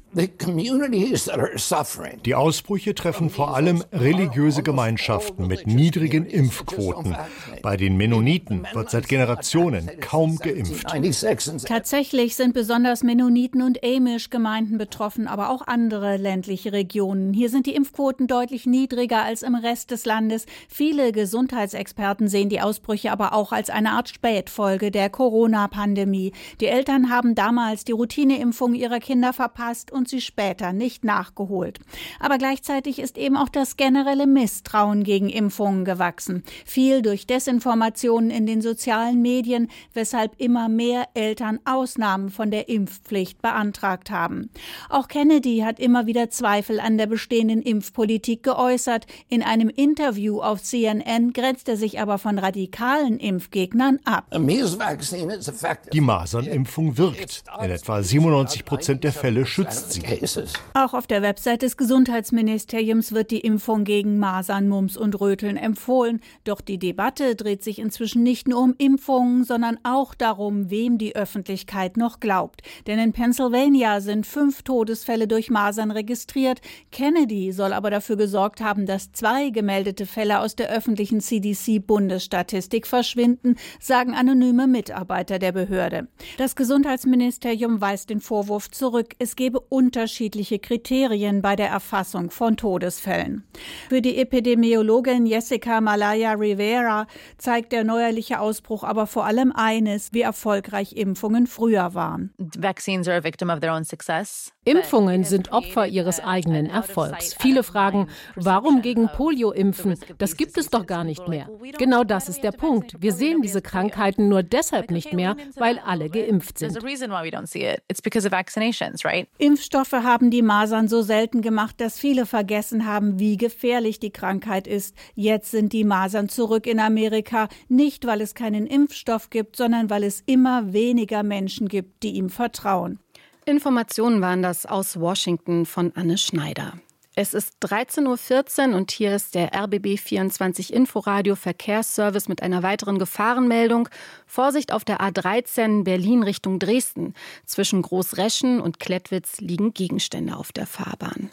Die Ausbrüche treffen vor allem religiöse Gemeinschaften mit niedrigen Impfquoten. Bei den Mennoniten wird seit Generationen kaum geimpft. Tatsächlich sind besonders Mennoniten und Amish-Gemeinden betroffen, aber auch andere ländliche Regionen. Hier sind die Impfquoten deutlich niedriger als im Rest des Landes. Viele Gesundheitsexperten sehen die Ausbrüche aber auch als eine Art Spätfolge der Corona-Pandemie. Die Eltern haben damals die Routineimpfung ihrer Kinder verpasst und sie später nicht nachgeholt. Aber gleichzeitig ist eben auch das generelle Misstrauen gegen Impfungen gewachsen. Viel durch Desinformationen in den sozialen Medien, weshalb immer mehr Eltern Ausnahmen von der Impfpflicht beantragt haben. Auch Kennedy hat immer wieder Zweifel an der bestehenden Impfpolitik geäußert. In einem Interview auf C N N grenzt er sich aber von radikalen Impfgegnern ab. Die Masernimpfung wirkt. In etwa siebenundneunzig Prozent der Fälle schützt sie. Auch auf der Website des Gesundheitsministeriums wird die Impfung gegen Masern, Mumps und Röteln empfohlen. Doch die Debatte dreht sich inzwischen nicht nur um Impfungen, sondern auch darum, wem die Öffentlichkeit noch glaubt. Denn in Pennsylvania sind fünf Todesfälle durch Masern registriert. Kennedy soll aber dafür gesorgt haben, dass zwei gemeldete Fälle aus der öffentlichen C D C-Bundesstatistik verschwinden, sagen anonyme Mitarbeiter der Behörde. Das Gesundheitsministerium weist den Vorwurf zurück, es gebe unterschiedliche Kriterien bei der Erfassung von Todesfällen. Für die Epidemiologin Jessica Malaya Rivera zeigt der neuerliche Ausbruch aber vor allem eines, wie erfolgreich Impfungen früher waren. Impfungen sind Opfer ihres eigenen Erfolgs. Viele fragen, warum gegen Polio impfen? Das gibt es doch gar nicht mehr. Genau das ist der Punkt. Wir sehen diese Krankheiten nur deshalb nicht mehr, weil alle geimpft sind. Impfstoffe haben die Masern so selten gemacht, dass viele vergessen haben, wie gefährlich die Krankheit ist. Jetzt sind die Masern zurück in Amerika, nicht weil es keinen Impfstoff gibt, sondern weil es immer weniger Menschen gibt, die ihm vertrauen. Informationen waren das aus Washington von Anne Schneider. Es ist dreizehn Uhr vierzehn und hier ist der R B B vierundzwanzig Inforadio Verkehrsservice mit einer weiteren Gefahrenmeldung. Vorsicht auf der A dreizehn Berlin Richtung Dresden. Zwischen Großreschen und Klettwitz liegen Gegenstände auf der Fahrbahn.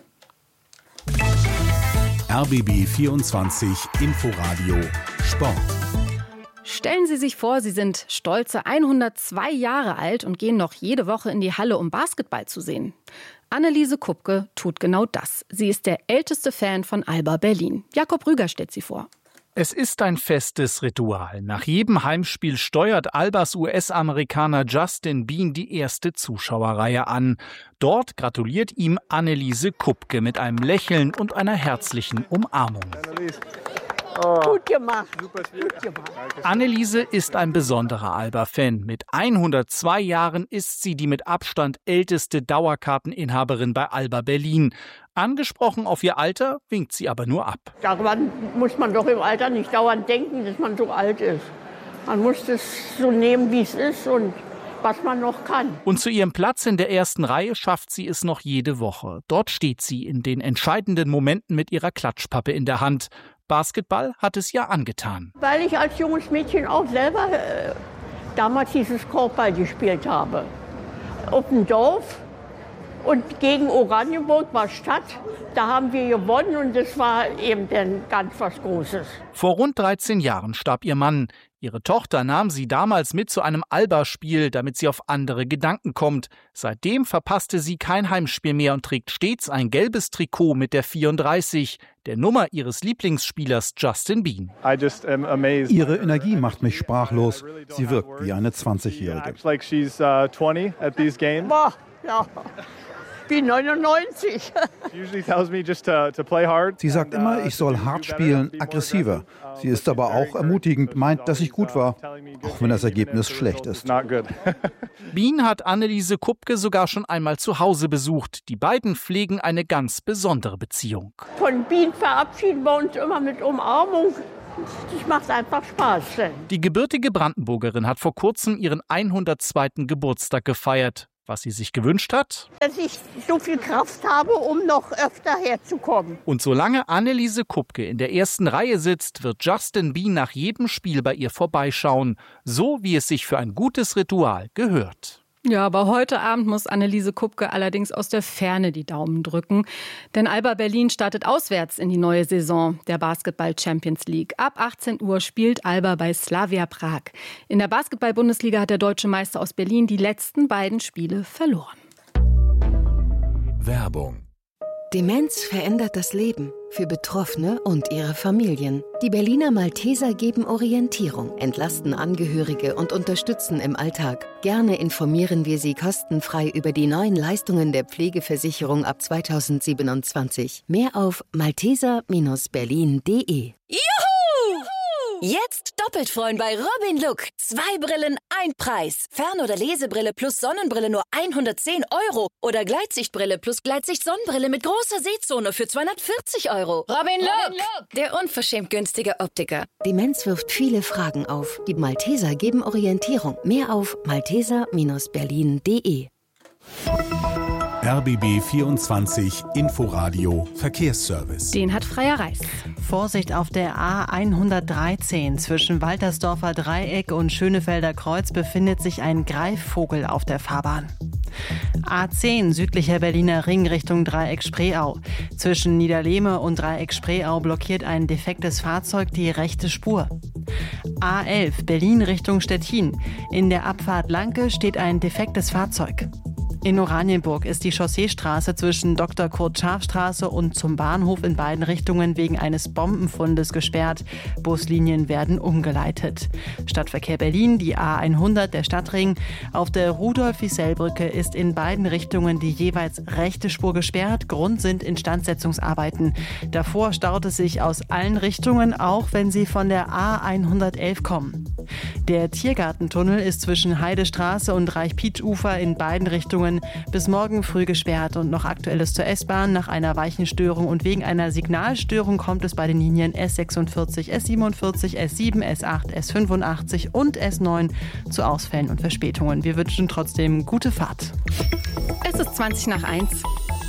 R B B vierundzwanzig Inforadio Sport. Stellen Sie sich vor, Sie sind stolze hundertzwei Jahre alt und gehen noch jede Woche in die Halle, um Basketball zu sehen. Anneliese Kupke tut genau das. Sie ist der älteste Fan von Alba Berlin. Jakob Rüger stellt sie vor. Es ist ein festes Ritual. Nach jedem Heimspiel steuert Albas U S-Amerikaner Justin Bean die erste Zuschauerreihe an. Dort gratuliert ihm Anneliese Kupke mit einem Lächeln und einer herzlichen Umarmung. Oh. Gut gemacht. Super Gut gemacht. Anneliese ist ein besonderer Alba-Fan. Mit hundertzwei Jahren ist sie die mit Abstand älteste Dauerkarteninhaberin bei Alba Berlin. Angesprochen auf ihr Alter, winkt sie aber nur ab. Daran muss man doch im Alter nicht dauernd denken, dass man so alt ist. Man muss es so nehmen, wie es ist und was man noch kann. Und zu ihrem Platz in der ersten Reihe schafft sie es noch jede Woche. Dort steht sie in den entscheidenden Momenten mit ihrer Klatschpappe in der Hand. Basketball hat es ja angetan. Weil ich als junges Mädchen auch selber, äh, damals hieß es Korbball, gespielt habe. Auf dem Dorf. Und gegen Oranienburg war Stadt. Da haben wir gewonnen und das war eben dann ganz was Großes. Vor rund dreizehn Jahren starb ihr Mann. Ihre Tochter nahm sie damals mit zu einem Alba-Spiel, damit sie auf andere Gedanken kommt. Seitdem verpasste sie kein Heimspiel mehr und trägt stets ein gelbes Trikot mit der vierunddreißig, der Nummer ihres Lieblingsspielers Justin Bean. Ihre Energie macht mich sprachlos. Sie wirkt wie eine zwanzigjährige. Boah, ja. Wie neunundneunzig. Sie sagt immer, ich soll hart spielen, aggressiver. Sie ist aber auch ermutigend, meint, dass ich gut war, auch wenn das Ergebnis schlecht ist. Bean hat Anneliese Kupke sogar schon einmal zu Hause besucht. Die beiden pflegen eine ganz besondere Beziehung. Von Bean verabschieden wir uns immer mit Umarmung. Das macht einfach Spaß. Die gebürtige Brandenburgerin hat vor kurzem ihren hundertzweiten Geburtstag gefeiert. Was sie sich gewünscht hat? Dass ich so viel Kraft habe, um noch öfter herzukommen. Und solange Anneliese Kupke in der ersten Reihe sitzt, wird Justin Bean nach jedem Spiel bei ihr vorbeischauen. So wie es sich für ein gutes Ritual gehört. Ja, aber heute Abend muss Anneliese Kupke allerdings aus der Ferne die Daumen drücken. Denn Alba Berlin startet auswärts in die neue Saison der Basketball Champions League. Ab achtzehn Uhr spielt Alba bei Slavia Prag. In der Basketball-Bundesliga hat der deutsche Meister aus Berlin die letzten beiden Spiele verloren. Werbung. Demenz verändert das Leben für Betroffene und ihre Familien. Die Berliner Malteser geben Orientierung, entlasten Angehörige und unterstützen im Alltag. Gerne informieren wir Sie kostenfrei über die neuen Leistungen der Pflegeversicherung ab zweitausendsiebenundzwanzig. Mehr auf malteser Bindestrich berlin punkt de. Juhu! Jetzt doppelt freuen bei Robin Look. Zwei Brillen, ein Preis. Fern- oder Lesebrille plus Sonnenbrille nur hundertzehn Euro. Oder Gleitsichtbrille plus Gleitsicht-Sonnenbrille mit großer Sehzone für zweihundertvierzig Euro. Robin Look, Robin Look, der unverschämt günstige Optiker. Demenz wirft viele Fragen auf. Die Malteser geben Orientierung. Mehr auf malteser Bindestrich berlin punkt de. R B B vierundzwanzig Inforadio Verkehrsservice. Den hat Freier Reis. Vorsicht auf der A hundertdreizehn. Zwischen Waltersdorfer Dreieck und Schönefelder Kreuz befindet sich ein Greifvogel auf der Fahrbahn. A zehn südlicher Berliner Ring Richtung Dreieck Spreeau. Zwischen Niederlehme und Dreieck Spreeau blockiert ein defektes Fahrzeug die rechte Spur. A elf Berlin Richtung Stettin. In der Abfahrt Lanke steht ein defektes Fahrzeug. In Oranienburg ist die Chausseestraße zwischen Doktor Kurt-Scharf-Straße und zum Bahnhof in beiden Richtungen wegen eines Bombenfundes gesperrt. Buslinien werden umgeleitet. Stadtverkehr Berlin, die A hundert, der Stadtring. Auf der Rudolf-Wiesel-Brücke ist in beiden Richtungen die jeweils rechte Spur gesperrt. Grund sind Instandsetzungsarbeiten. Davor staut es sich aus allen Richtungen, auch wenn Sie von der A hundertelf kommen. Der Tiergartentunnel ist zwischen Heidestraße und Reich-Pietsch-Ufer in beiden Richtungen bis morgen früh gesperrt. Und noch Aktuelles zur S-Bahn. Nach einer Weichenstörung und wegen einer Signalstörung kommt es bei den Linien S sechsundvierzig, S siebenundvierzig, S sieben, S acht, S fünfundachtzig und S neun zu Ausfällen und Verspätungen. Wir wünschen trotzdem gute Fahrt. Es ist zwanzig nach eins.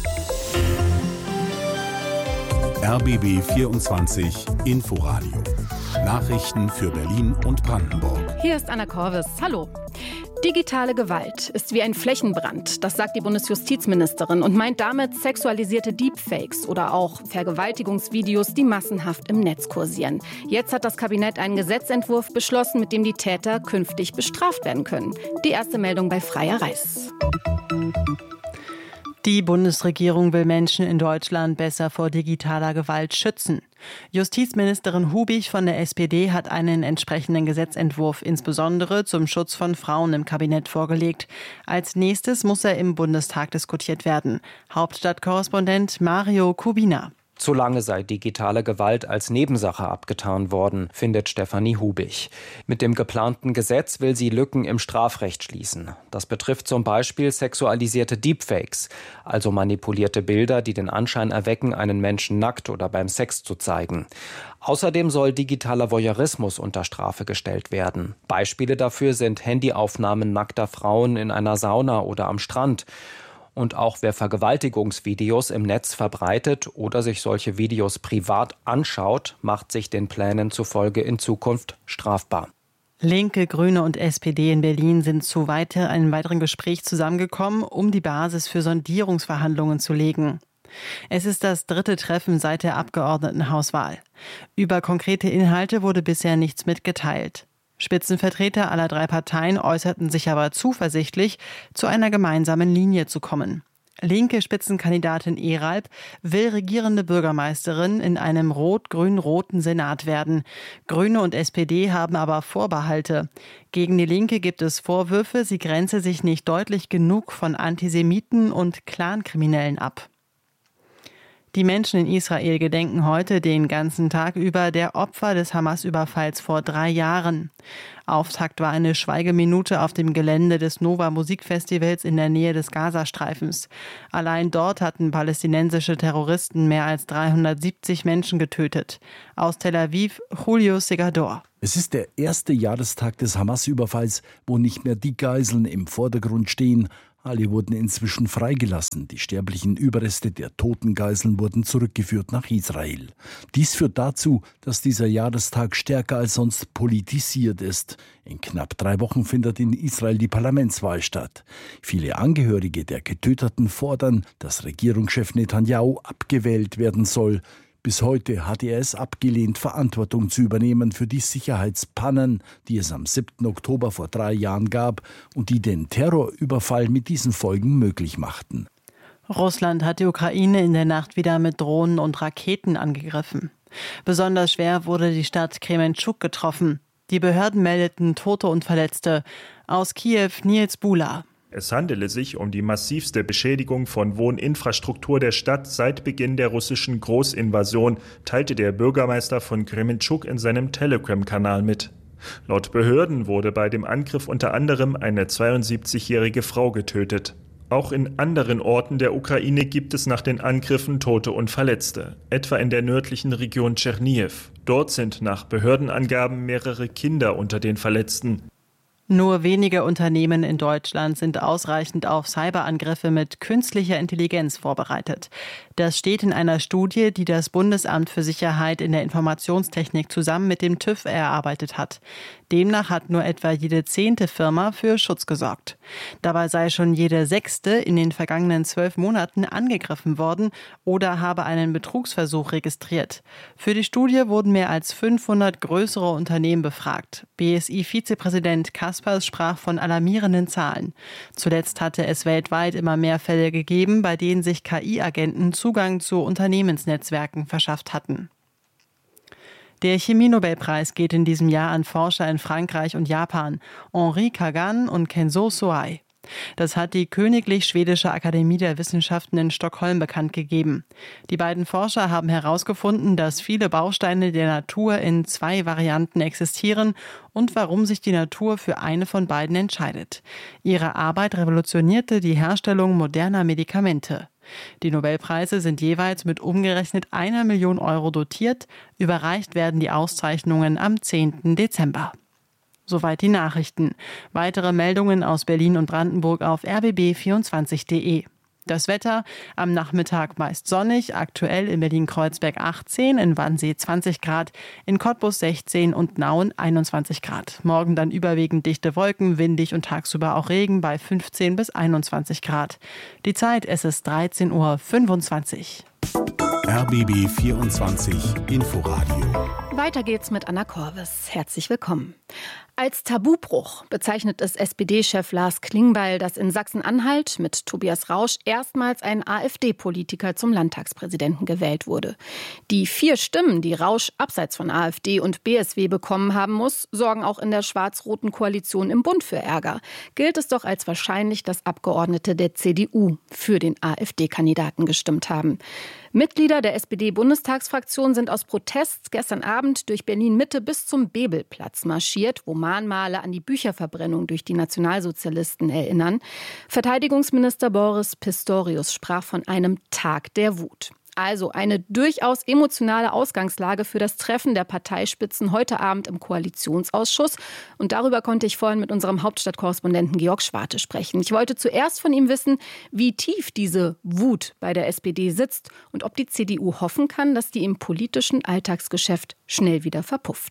R B B vierundzwanzig Inforadio. Nachrichten für Berlin und Brandenburg. Hier ist Anna Korvis. Hallo. Digitale Gewalt ist wie ein Flächenbrand, das sagt die Bundesjustizministerin und meint damit sexualisierte Deepfakes oder auch Vergewaltigungsvideos, die massenhaft im Netz kursieren. Jetzt hat das Kabinett einen Gesetzentwurf beschlossen, mit dem die Täter künftig bestraft werden können. Die erste Meldung bei Freier Reis. Die Bundesregierung will Menschen in Deutschland besser vor digitaler Gewalt schützen. Justizministerin Hubig von der S P D hat einen entsprechenden Gesetzentwurf insbesondere zum Schutz von Frauen im Kabinett vorgelegt. Als nächstes muss er im Bundestag diskutiert werden. Hauptstadtkorrespondent Mario Kubina. Zu lange sei digitale Gewalt als Nebensache abgetan worden, findet Stefanie Hubig. Mit dem geplanten Gesetz will sie Lücken im Strafrecht schließen. Das betrifft zum Beispiel sexualisierte Deepfakes, also manipulierte Bilder, die den Anschein erwecken, einen Menschen nackt oder beim Sex zu zeigen. Außerdem soll digitaler Voyeurismus unter Strafe gestellt werden. Beispiele dafür sind Handyaufnahmen nackter Frauen in einer Sauna oder am Strand. Und auch wer Vergewaltigungsvideos im Netz verbreitet oder sich solche Videos privat anschaut, macht sich den Plänen zufolge in Zukunft strafbar. Linke, Grüne und S P D in Berlin sind zu weiter, einem weiteren Gespräch zusammengekommen, um die Basis für Sondierungsverhandlungen zu legen. Es ist das dritte Treffen seit der Abgeordnetenhauswahl. Über konkrete Inhalte wurde bisher nichts mitgeteilt. Spitzenvertreter aller drei Parteien äußerten sich aber zuversichtlich, zu einer gemeinsamen Linie zu kommen. Linke Spitzenkandidatin Eralb will regierende Bürgermeisterin in einem rot-grün-roten Senat werden. Grüne und S P D haben aber Vorbehalte. Gegen die Linke gibt es Vorwürfe, sie grenze sich nicht deutlich genug von Antisemiten und Clankriminellen ab. Die Menschen in Israel gedenken heute den ganzen Tag über der Opfer des Hamas-Überfalls vor drei Jahren. Auftakt war eine Schweigeminute auf dem Gelände des Nova Musikfestivals in der Nähe des Gazastreifens. Allein dort hatten palästinensische Terroristen mehr als dreihundertsiebzig Menschen getötet. Aus Tel Aviv, Julio Segador. Es ist der erste Jahrestag des Hamas-Überfalls, wo nicht mehr die Geiseln im Vordergrund stehen. Alle wurden inzwischen freigelassen. Die sterblichen Überreste der toten Geiseln wurden zurückgeführt nach Israel. Dies führt dazu, dass dieser Jahrestag stärker als sonst politisiert ist. In knapp drei Wochen findet in Israel die Parlamentswahl statt. Viele Angehörige der Getöteten fordern, dass Regierungschef Netanyahu abgewählt werden soll. Bis heute hatte er es abgelehnt, Verantwortung zu übernehmen für die Sicherheitspannen, die es am siebten Oktober vor drei Jahren gab und die den Terrorüberfall mit diesen Folgen möglich machten. Russland hat die Ukraine in der Nacht wieder mit Drohnen und Raketen angegriffen. Besonders schwer wurde die Stadt Krementschuk getroffen. Die Behörden meldeten Tote und Verletzte. Aus Kiew Nils Bula. Es handele sich um die massivste Beschädigung von Wohninfrastruktur der Stadt seit Beginn der russischen Großinvasion, teilte der Bürgermeister von Krementschuk in seinem Telegram-Kanal mit. Laut Behörden wurde bei dem Angriff unter anderem eine zweiundsiebzigjährige Frau getötet. Auch in anderen Orten der Ukraine gibt es nach den Angriffen Tote und Verletzte, etwa in der nördlichen Region Tschernihiw. Dort sind nach Behördenangaben mehrere Kinder unter den Verletzten. Nur wenige Unternehmen in Deutschland sind ausreichend auf Cyberangriffe mit künstlicher Intelligenz vorbereitet. Das steht in einer Studie, die das Bundesamt für Sicherheit in der Informationstechnik zusammen mit dem TÜV erarbeitet hat. Demnach hat nur etwa jede zehnte Firma für Schutz gesorgt. Dabei sei schon jede sechste in den vergangenen zwölf Monaten angegriffen worden oder habe einen Betrugsversuch registriert. Für die Studie wurden mehr als fünfhundert größere Unternehmen befragt. B S I-Vizepräsident Kaspers sprach von alarmierenden Zahlen. Zuletzt hatte es weltweit immer mehr Fälle gegeben, bei denen sich K I-Agenten Zugang zu Unternehmensnetzwerken verschafft hatten. Der Chemie-Nobelpreis geht in diesem Jahr an Forscher in Frankreich und Japan, Henri Kagan und Kenzo Soai. Das hat die Königlich Schwedische Akademie der Wissenschaften in Stockholm bekannt gegeben. Die beiden Forscher haben herausgefunden, dass viele Bausteine der Natur in zwei Varianten existieren und warum sich die Natur für eine von beiden entscheidet. Ihre Arbeit revolutionierte die Herstellung moderner Medikamente. Die Nobelpreise sind jeweils mit umgerechnet einer Million Euro dotiert. Überreicht werden die Auszeichnungen am zehnten Dezember. Soweit die Nachrichten. Weitere Meldungen aus Berlin und Brandenburg auf r b b vierundzwanzig punkt de. Das Wetter am Nachmittag meist sonnig, aktuell in Berlin-Kreuzberg achtzehn, in Wannsee zwanzig Grad, in Cottbus sechzehn und Nauen einundzwanzig Grad. Morgen dann überwiegend dichte Wolken, windig und tagsüber auch Regen bei fünfzehn bis einundzwanzig Grad. Die Zeit, es ist dreizehn Uhr fünfundzwanzig. R B B vierundzwanzig Inforadio. Weiter geht's mit Anna Korves. Herzlich willkommen. Als Tabubruch bezeichnet es S P D-Chef Lars Klingbeil, dass in Sachsen-Anhalt mit Tobias Rausch erstmals ein AfD-Politiker zum Landtagspräsidenten gewählt wurde. Die vier Stimmen, die Rausch abseits von AfD und B S W bekommen haben muss, sorgen auch in der schwarz-roten Koalition im Bund für Ärger. Gilt es doch als wahrscheinlich, dass Abgeordnete der C D U für den AfD-Kandidaten gestimmt haben. Mitglieder der S P D-Bundestagsfraktion sind aus Protest gestern Abend durch Berlin-Mitte bis zum Bebelplatz marschiert, wo Mahnmale an die Bücherverbrennung durch die Nationalsozialisten erinnern. Verteidigungsminister Boris Pistorius sprach von einem Tag der Wut. Also eine durchaus emotionale Ausgangslage für das Treffen der Parteispitzen heute Abend im Koalitionsausschuss. Und darüber konnte ich vorhin mit unserem Hauptstadtkorrespondenten Georg Schwarte sprechen. Ich wollte zuerst von ihm wissen, wie tief diese Wut bei der S P D sitzt und ob die C D U hoffen kann, dass die im politischen Alltagsgeschäft schnell wieder verpufft.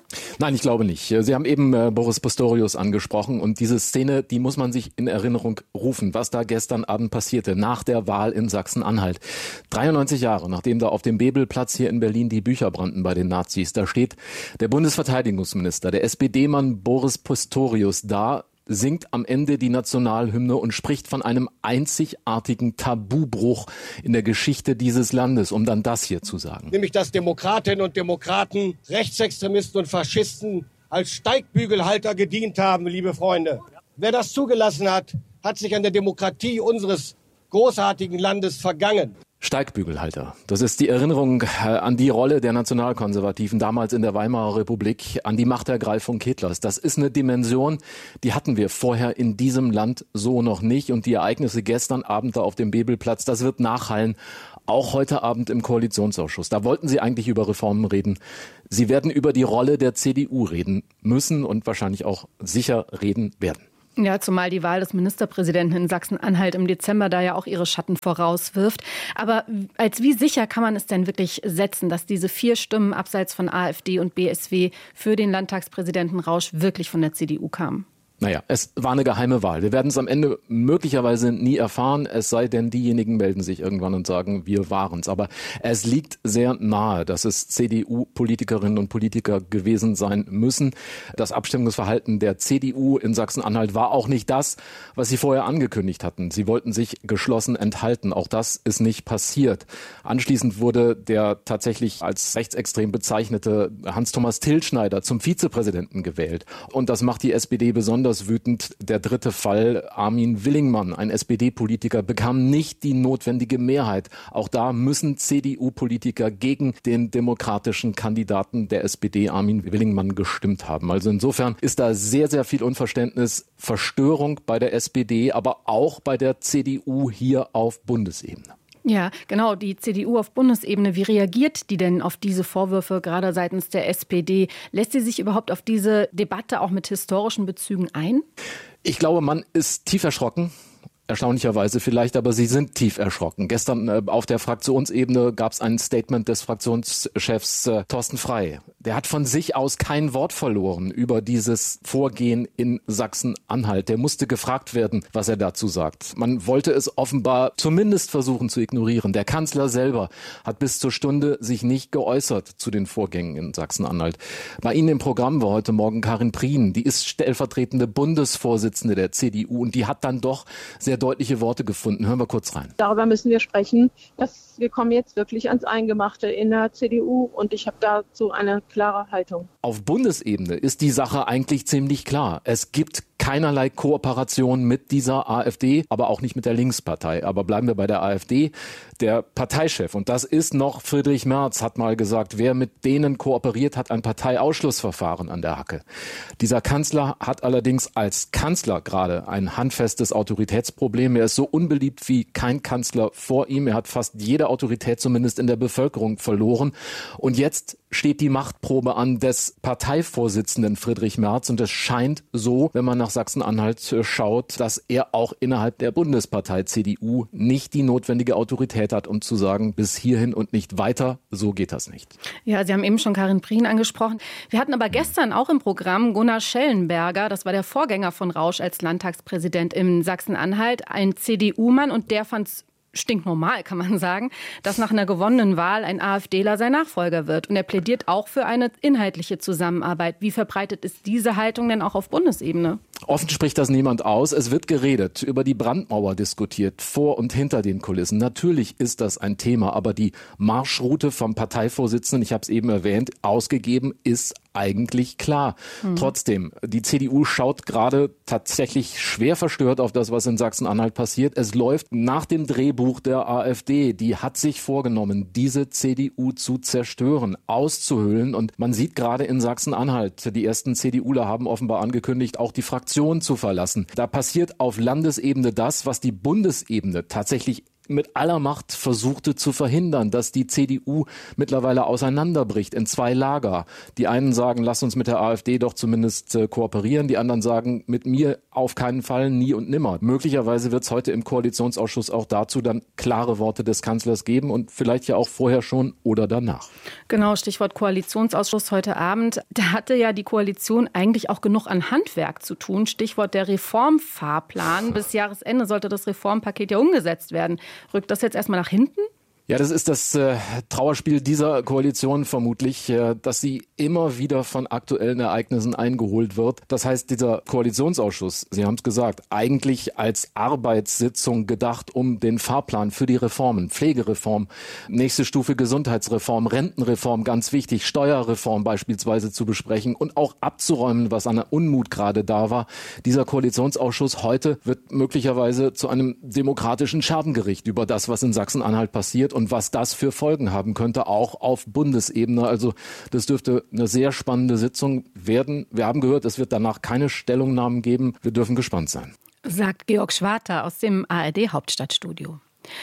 Nein, ich glaube nicht. Sie haben eben äh, Boris Pistorius angesprochen und diese Szene, die muss man sich in Erinnerung rufen, was da gestern Abend passierte, nach der Wahl in Sachsen-Anhalt. dreiundneunzig Jahre, nachdem da auf dem Bebelplatz hier in Berlin die Bücher brannten bei den Nazis, da steht der Bundesverteidigungsminister, der S P D-Mann Boris Pistorius da, singt am Ende die Nationalhymne und spricht von einem einzigartigen Tabubruch in der Geschichte dieses Landes, um dann das hier zu sagen. Nämlich, dass Demokratinnen und Demokraten, Rechtsextremisten und Faschisten als Steigbügelhalter gedient haben, liebe Freunde. Wer das zugelassen hat, hat sich an der Demokratie unseres großartigen Landes vergangen. Steigbügelhalter. Das ist die Erinnerung an die Rolle der Nationalkonservativen damals in der Weimarer Republik, an die Machtergreifung Hitlers. Das ist eine Dimension, die hatten wir vorher in diesem Land so noch nicht. Und die Ereignisse gestern Abend da auf dem Bebelplatz, das wird nachhallen, auch heute Abend im Koalitionsausschuss. Da wollten Sie eigentlich über Reformen reden. Sie werden über die Rolle der C D U reden müssen und wahrscheinlich auch sicher reden werden. Ja, zumal die Wahl des Ministerpräsidenten in Sachsen-Anhalt im Dezember da ja auch ihre Schatten vorauswirft. Aber als wie sicher kann man es denn wirklich setzen, dass diese vier Stimmen abseits von AfD und B S W für den Landtagspräsidenten Rausch wirklich von der C D U kamen? Naja, es war eine geheime Wahl. Wir werden es am Ende möglicherweise nie erfahren, es sei denn, diejenigen melden sich irgendwann und sagen, wir waren's. Aber es liegt sehr nahe, dass es C D U-Politikerinnen und Politiker gewesen sein müssen. Das Abstimmungsverhalten der C D U in Sachsen-Anhalt war auch nicht das, was sie vorher angekündigt hatten. Sie wollten sich geschlossen enthalten. Auch das ist nicht passiert. Anschließend wurde der tatsächlich als rechtsextrem bezeichnete Hans-Thomas Tilschneider zum Vizepräsidenten gewählt. Und das macht die S P D besonders wütend. Der dritte Fall, Armin Willingmann, ein S P D-Politiker, bekam nicht die notwendige Mehrheit. Auch da müssen C D U-Politiker gegen den demokratischen Kandidaten der S P D, Armin Willingmann, gestimmt haben. Also insofern ist da sehr, sehr viel Unverständnis, Verstörung bei der S P D, aber auch bei der C D U hier auf Bundesebene. Ja, genau, die C D U auf Bundesebene. Wie reagiert die denn auf diese Vorwürfe, gerade seitens der S P D? Lässt sie sich überhaupt auf diese Debatte auch mit historischen Bezügen ein? Ich glaube, man ist tief erschrocken. Erstaunlicherweise vielleicht, aber sie sind tief erschrocken. Gestern äh, auf der Fraktionsebene gab es ein Statement des Fraktionschefs äh, Thorsten Frey. Der hat von sich aus kein Wort verloren über dieses Vorgehen in Sachsen-Anhalt. Der musste gefragt werden, was er dazu sagt. Man wollte es offenbar zumindest versuchen zu ignorieren. Der Kanzler selber hat bis zur Stunde sich nicht geäußert zu den Vorgängen in Sachsen-Anhalt. Bei Ihnen im Programm war heute Morgen Karin Prien. Die ist stellvertretende Bundesvorsitzende der C D U und die hat dann doch sehr deutliche Worte gefunden. Hören wir kurz rein. Darüber müssen wir sprechen, dass wir kommen jetzt wirklich ans Eingemachte in der C D U und ich habe dazu eine klare Haltung. Auf Bundesebene ist die Sache eigentlich ziemlich klar. Es gibt keinerlei Kooperation mit dieser AfD, aber auch nicht mit der Linkspartei. Aber bleiben wir bei der AfD. Der Parteichef, und das ist noch Friedrich Merz, hat mal gesagt, wer mit denen kooperiert, hat ein Parteiausschlussverfahren an der Hacke. Dieser Kanzler hat allerdings als Kanzler gerade ein handfestes Autoritätsproblem. Er ist so unbeliebt wie kein Kanzler vor ihm. Er hat fast jede Autorität zumindest in der Bevölkerung verloren. Und jetzt steht die Machtprobe an des Parteivorsitzenden Friedrich Merz. Und es scheint so, wenn man nach Sachsen-Anhalt schaut, dass er auch innerhalb der Bundespartei C D U nicht die notwendige Autorität hat, um zu sagen, bis hierhin und nicht weiter, so geht das nicht. Ja, Sie haben eben schon Karin Prien angesprochen. Wir hatten aber gestern auch im Programm Gunnar Schellenberger, das war der Vorgänger von Rausch als Landtagspräsident in Sachsen-Anhalt, ein C D U-Mann, und der fand es stinknormal, kann man sagen, dass nach einer gewonnenen Wahl ein AfDler sein Nachfolger wird. Und er plädiert auch für eine inhaltliche Zusammenarbeit. Wie verbreitet ist diese Haltung denn auch auf Bundesebene? Offen spricht das niemand aus. Es wird geredet, über die Brandmauer diskutiert, vor und hinter den Kulissen. Natürlich ist das ein Thema, aber die Marschroute vom Parteivorsitzenden, ich habe es eben erwähnt, ausgegeben ist eigentlich klar. Hm. Trotzdem, die C D U schaut gerade tatsächlich schwer verstört auf das, was in Sachsen-Anhalt passiert. Es läuft nach dem Drehbuch der AfD. Die hat sich vorgenommen, diese C D U zu zerstören, auszuhöhlen. Und man sieht gerade in Sachsen-Anhalt, die ersten CDUler haben offenbar angekündigt, auch die Fraktion zu verlassen. Da passiert auf Landesebene das, was die Bundesebene tatsächlich mit aller Macht versuchte zu verhindern, dass die C D U mittlerweile auseinanderbricht in zwei Lager. Die einen sagen, lass uns mit der AfD doch zumindest äh, kooperieren. Die anderen sagen, mit mir auf keinen Fall, nie und nimmer. Möglicherweise wird es heute im Koalitionsausschuss auch dazu dann klare Worte des Kanzlers geben und vielleicht ja auch vorher schon oder danach. Genau, Stichwort Koalitionsausschuss heute Abend. Da hatte ja die Koalition eigentlich auch genug an Handwerk zu tun. Stichwort der Reformfahrplan. Bis Jahresende sollte das Reformpaket ja umgesetzt werden. Rückt das jetzt erstmal nach hinten? Ja, das ist das äh, Trauerspiel dieser Koalition vermutlich, äh, dass sie immer wieder von aktuellen Ereignissen eingeholt wird. Das heißt, dieser Koalitionsausschuss, Sie haben es gesagt, eigentlich als Arbeitssitzung gedacht, um den Fahrplan für die Reformen, Pflegereform, nächste Stufe Gesundheitsreform, Rentenreform, ganz wichtig, Steuerreform beispielsweise zu besprechen und auch abzuräumen, was an der Unmut gerade da war. Dieser Koalitionsausschuss heute wird möglicherweise zu einem demokratischen Scherbengericht über das, was in Sachsen-Anhalt passiert und was das für Folgen haben könnte, auch auf Bundesebene. Also das dürfte eine sehr spannende Sitzung werden. Wir haben gehört, es wird danach keine Stellungnahmen geben. Wir dürfen gespannt sein. Sagt Georg Schwarter aus dem A R D-Hauptstadtstudio.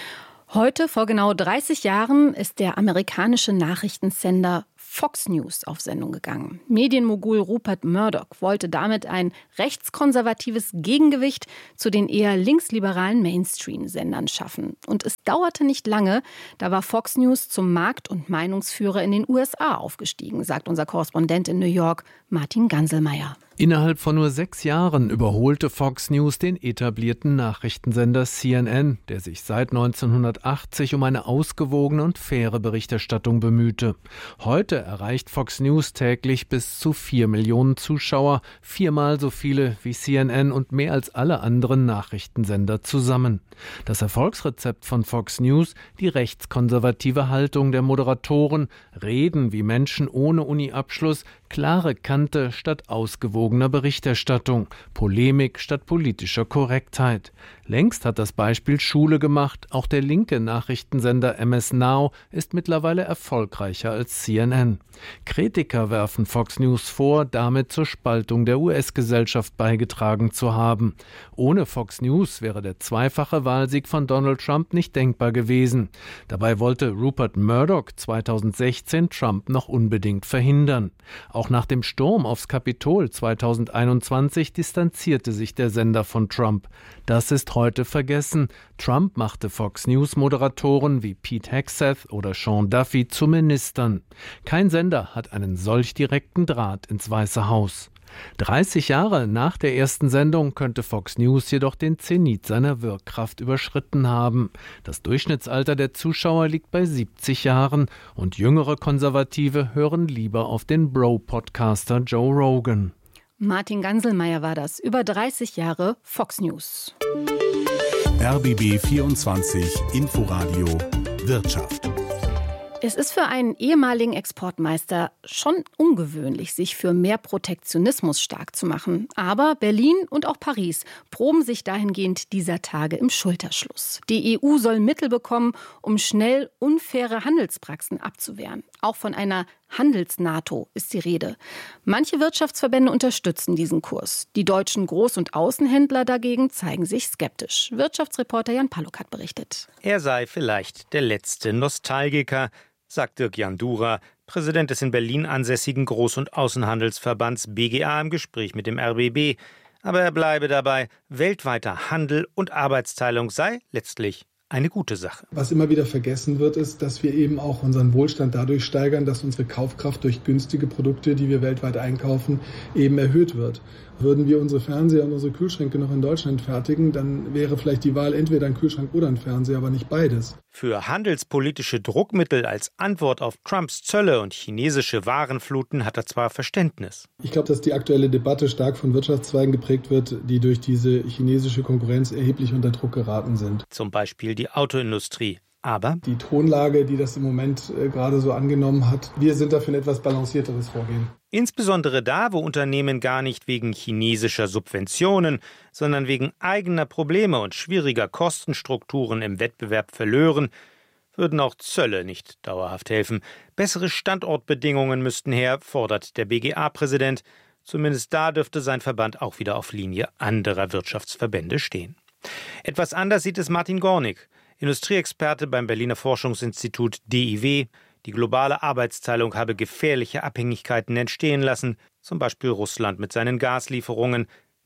Heute, vor genau dreißig Jahren, ist der amerikanische Nachrichtensender Fox News auf Sendung gegangen. Medienmogul Rupert Murdoch wollte damit ein rechtskonservatives Gegengewicht zu den eher linksliberalen Mainstream-Sendern schaffen. Und es dauerte nicht lange, da war Fox News zum Markt- und Meinungsführer in den U S A aufgestiegen, sagt unser Korrespondent in New York, Martin Ganselmeier. Innerhalb von nur sechs Jahren überholte Fox News den etablierten Nachrichtensender C N N, der sich seit neunzehnhundertachtzig um eine ausgewogene und faire Berichterstattung bemühte. Heute erreicht Fox News täglich bis zu vier Millionen Zuschauer, viermal so viele wie C N N und mehr als alle anderen Nachrichtensender zusammen. Das Erfolgsrezept von Fox News, die rechtskonservative Haltung der Moderatoren, Reden wie Menschen ohne Uni-Abschluss, klare Kante statt ausgewogener Berichterstattung, Polemik statt politischer Korrektheit. Längst hat das Beispiel Schule gemacht. Auch der linke Nachrichtensender M S Now ist mittlerweile erfolgreicher als C N N. Kritiker werfen Fox News vor, damit zur Spaltung der U S-Gesellschaft beigetragen zu haben. Ohne Fox News wäre der zweifache Wahlsieg von Donald Trump nicht denkbar gewesen. Dabei wollte Rupert Murdoch zweitausendsechzehn Trump noch unbedingt verhindern. Auch nach dem Sturm aufs Kapitol zweitausendeinundzwanzig distanzierte sich der Sender von Trump. Das ist heute vergessen. Trump machte Fox News-Moderatoren wie Pete Hegseth oder Sean Duffy zu Ministern. Kein Sender hat einen solch direkten Draht ins Weiße Haus. dreißig Jahre nach der ersten Sendung könnte Fox News jedoch den Zenit seiner Wirkkraft überschritten haben. Das Durchschnittsalter der Zuschauer liegt bei siebzig Jahren und jüngere Konservative hören lieber auf den Bro-Podcaster Joe Rogan. Martin Ganselmeier war das. Über dreißig Jahre Fox News. R B B vierundzwanzig Inforadio Wirtschaft. Es ist für einen ehemaligen Exportmeister schon ungewöhnlich, sich für mehr Protektionismus stark zu machen. Aber Berlin und auch Paris proben sich dahingehend dieser Tage im Schulterschluss. Die E U soll Mittel bekommen, um schnell unfaire Handelspraxen abzuwehren. Auch von einer Handels-NATO ist die Rede. Manche Wirtschaftsverbände unterstützen diesen Kurs. Die deutschen Groß- und Außenhändler dagegen zeigen sich skeptisch. Wirtschaftsreporter Jan Paluk hat berichtet. Er sei vielleicht der letzte Nostalgiker, sagt Dirk Jandura, Präsident des in Berlin ansässigen Groß- und Außenhandelsverbands B G A im Gespräch mit dem R B B. Aber er bleibe dabei, weltweiter Handel und Arbeitsteilung sei letztlich eine gute Sache. Was immer wieder vergessen wird, ist, dass wir eben auch unseren Wohlstand dadurch steigern, dass unsere Kaufkraft durch günstige Produkte, die wir weltweit einkaufen, eben erhöht wird. Würden wir unsere Fernseher und unsere Kühlschränke noch in Deutschland fertigen, dann wäre vielleicht die Wahl entweder ein Kühlschrank oder ein Fernseher, aber nicht beides. Für handelspolitische Druckmittel als Antwort auf Trumps Zölle und chinesische Warenfluten hat er zwar Verständnis. Ich glaube, dass die aktuelle Debatte stark von Wirtschaftszweigen geprägt wird, die durch diese chinesische Konkurrenz erheblich unter Druck geraten sind. Zum Beispiel die Autoindustrie. Aber die Tonlage, die das im Moment äh, gerade so angenommen hat, wir sind dafür ein etwas balancierteres Vorgehen. Insbesondere da, wo Unternehmen gar nicht wegen chinesischer Subventionen, sondern wegen eigener Probleme und schwieriger Kostenstrukturen im Wettbewerb verlören, würden auch Zölle nicht dauerhaft helfen. Bessere Standortbedingungen müssten her, fordert der B G A-Präsident. Zumindest da dürfte sein Verband auch wieder auf Linie anderer Wirtschaftsverbände stehen. Etwas anders sieht es Martin Gornig, Industrieexperte beim Berliner Forschungsinstitut D I W. Die globale Arbeitsteilung habe gefährliche Abhängigkeiten entstehen lassen, zum Beispiel Russland mit seinen Gaslieferungen.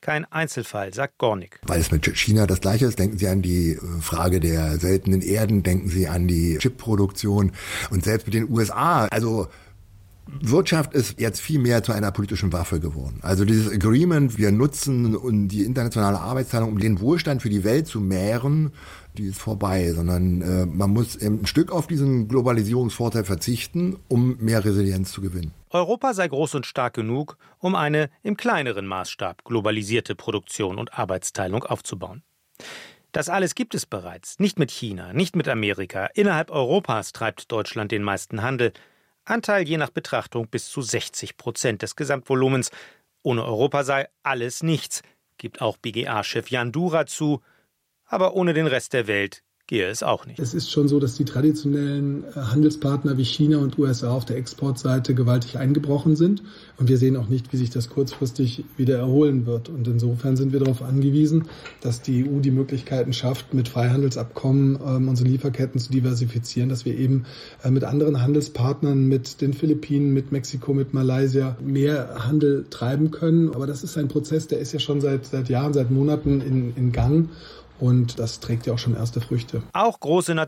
Kein Einzelfall, sagt Gornick. Weil es mit China das Gleiche ist, denken Sie an die Frage der seltenen Erden, denken Sie an die Chipproduktion und selbst mit den U S A. Also Wirtschaft ist jetzt viel mehr zu einer politischen Waffe geworden. Also dieses Agreement, wir nutzen die internationale Arbeitsteilung, um den Wohlstand für die Welt zu mehren, die ist vorbei, sondern äh, man muss ein Stück auf diesen Globalisierungsvorteil verzichten, um mehr Resilienz zu gewinnen. Europa sei groß und stark genug, um eine im kleineren Maßstab globalisierte Produktion und Arbeitsteilung aufzubauen. Das alles gibt es bereits, nicht mit China, nicht mit Amerika. Innerhalb Europas treibt Deutschland den meisten Handel. Anteil je nach Betrachtung bis zu sechzig Prozent des Gesamtvolumens. Ohne Europa sei alles nichts, gibt auch B G A-Chef Jan Dura zu. Aber ohne den Rest der Welt gehe es auch nicht. Es ist schon so, dass die traditionellen Handelspartner wie China und U S A auf der Exportseite gewaltig eingebrochen sind. Und wir sehen auch nicht, wie sich das kurzfristig wieder erholen wird. Und insofern sind wir darauf angewiesen, dass die E U die Möglichkeiten schafft, mit Freihandelsabkommen ähm, unsere Lieferketten zu diversifizieren, dass wir eben äh, mit anderen Handelspartnern, mit den Philippinen, mit Mexiko, mit Malaysia mehr Handel treiben können. Aber das ist ein Prozess, der ist ja schon seit, seit Jahren, seit Monaten in, in Gang. Und das trägt ja auch schon erste Früchte. Auch große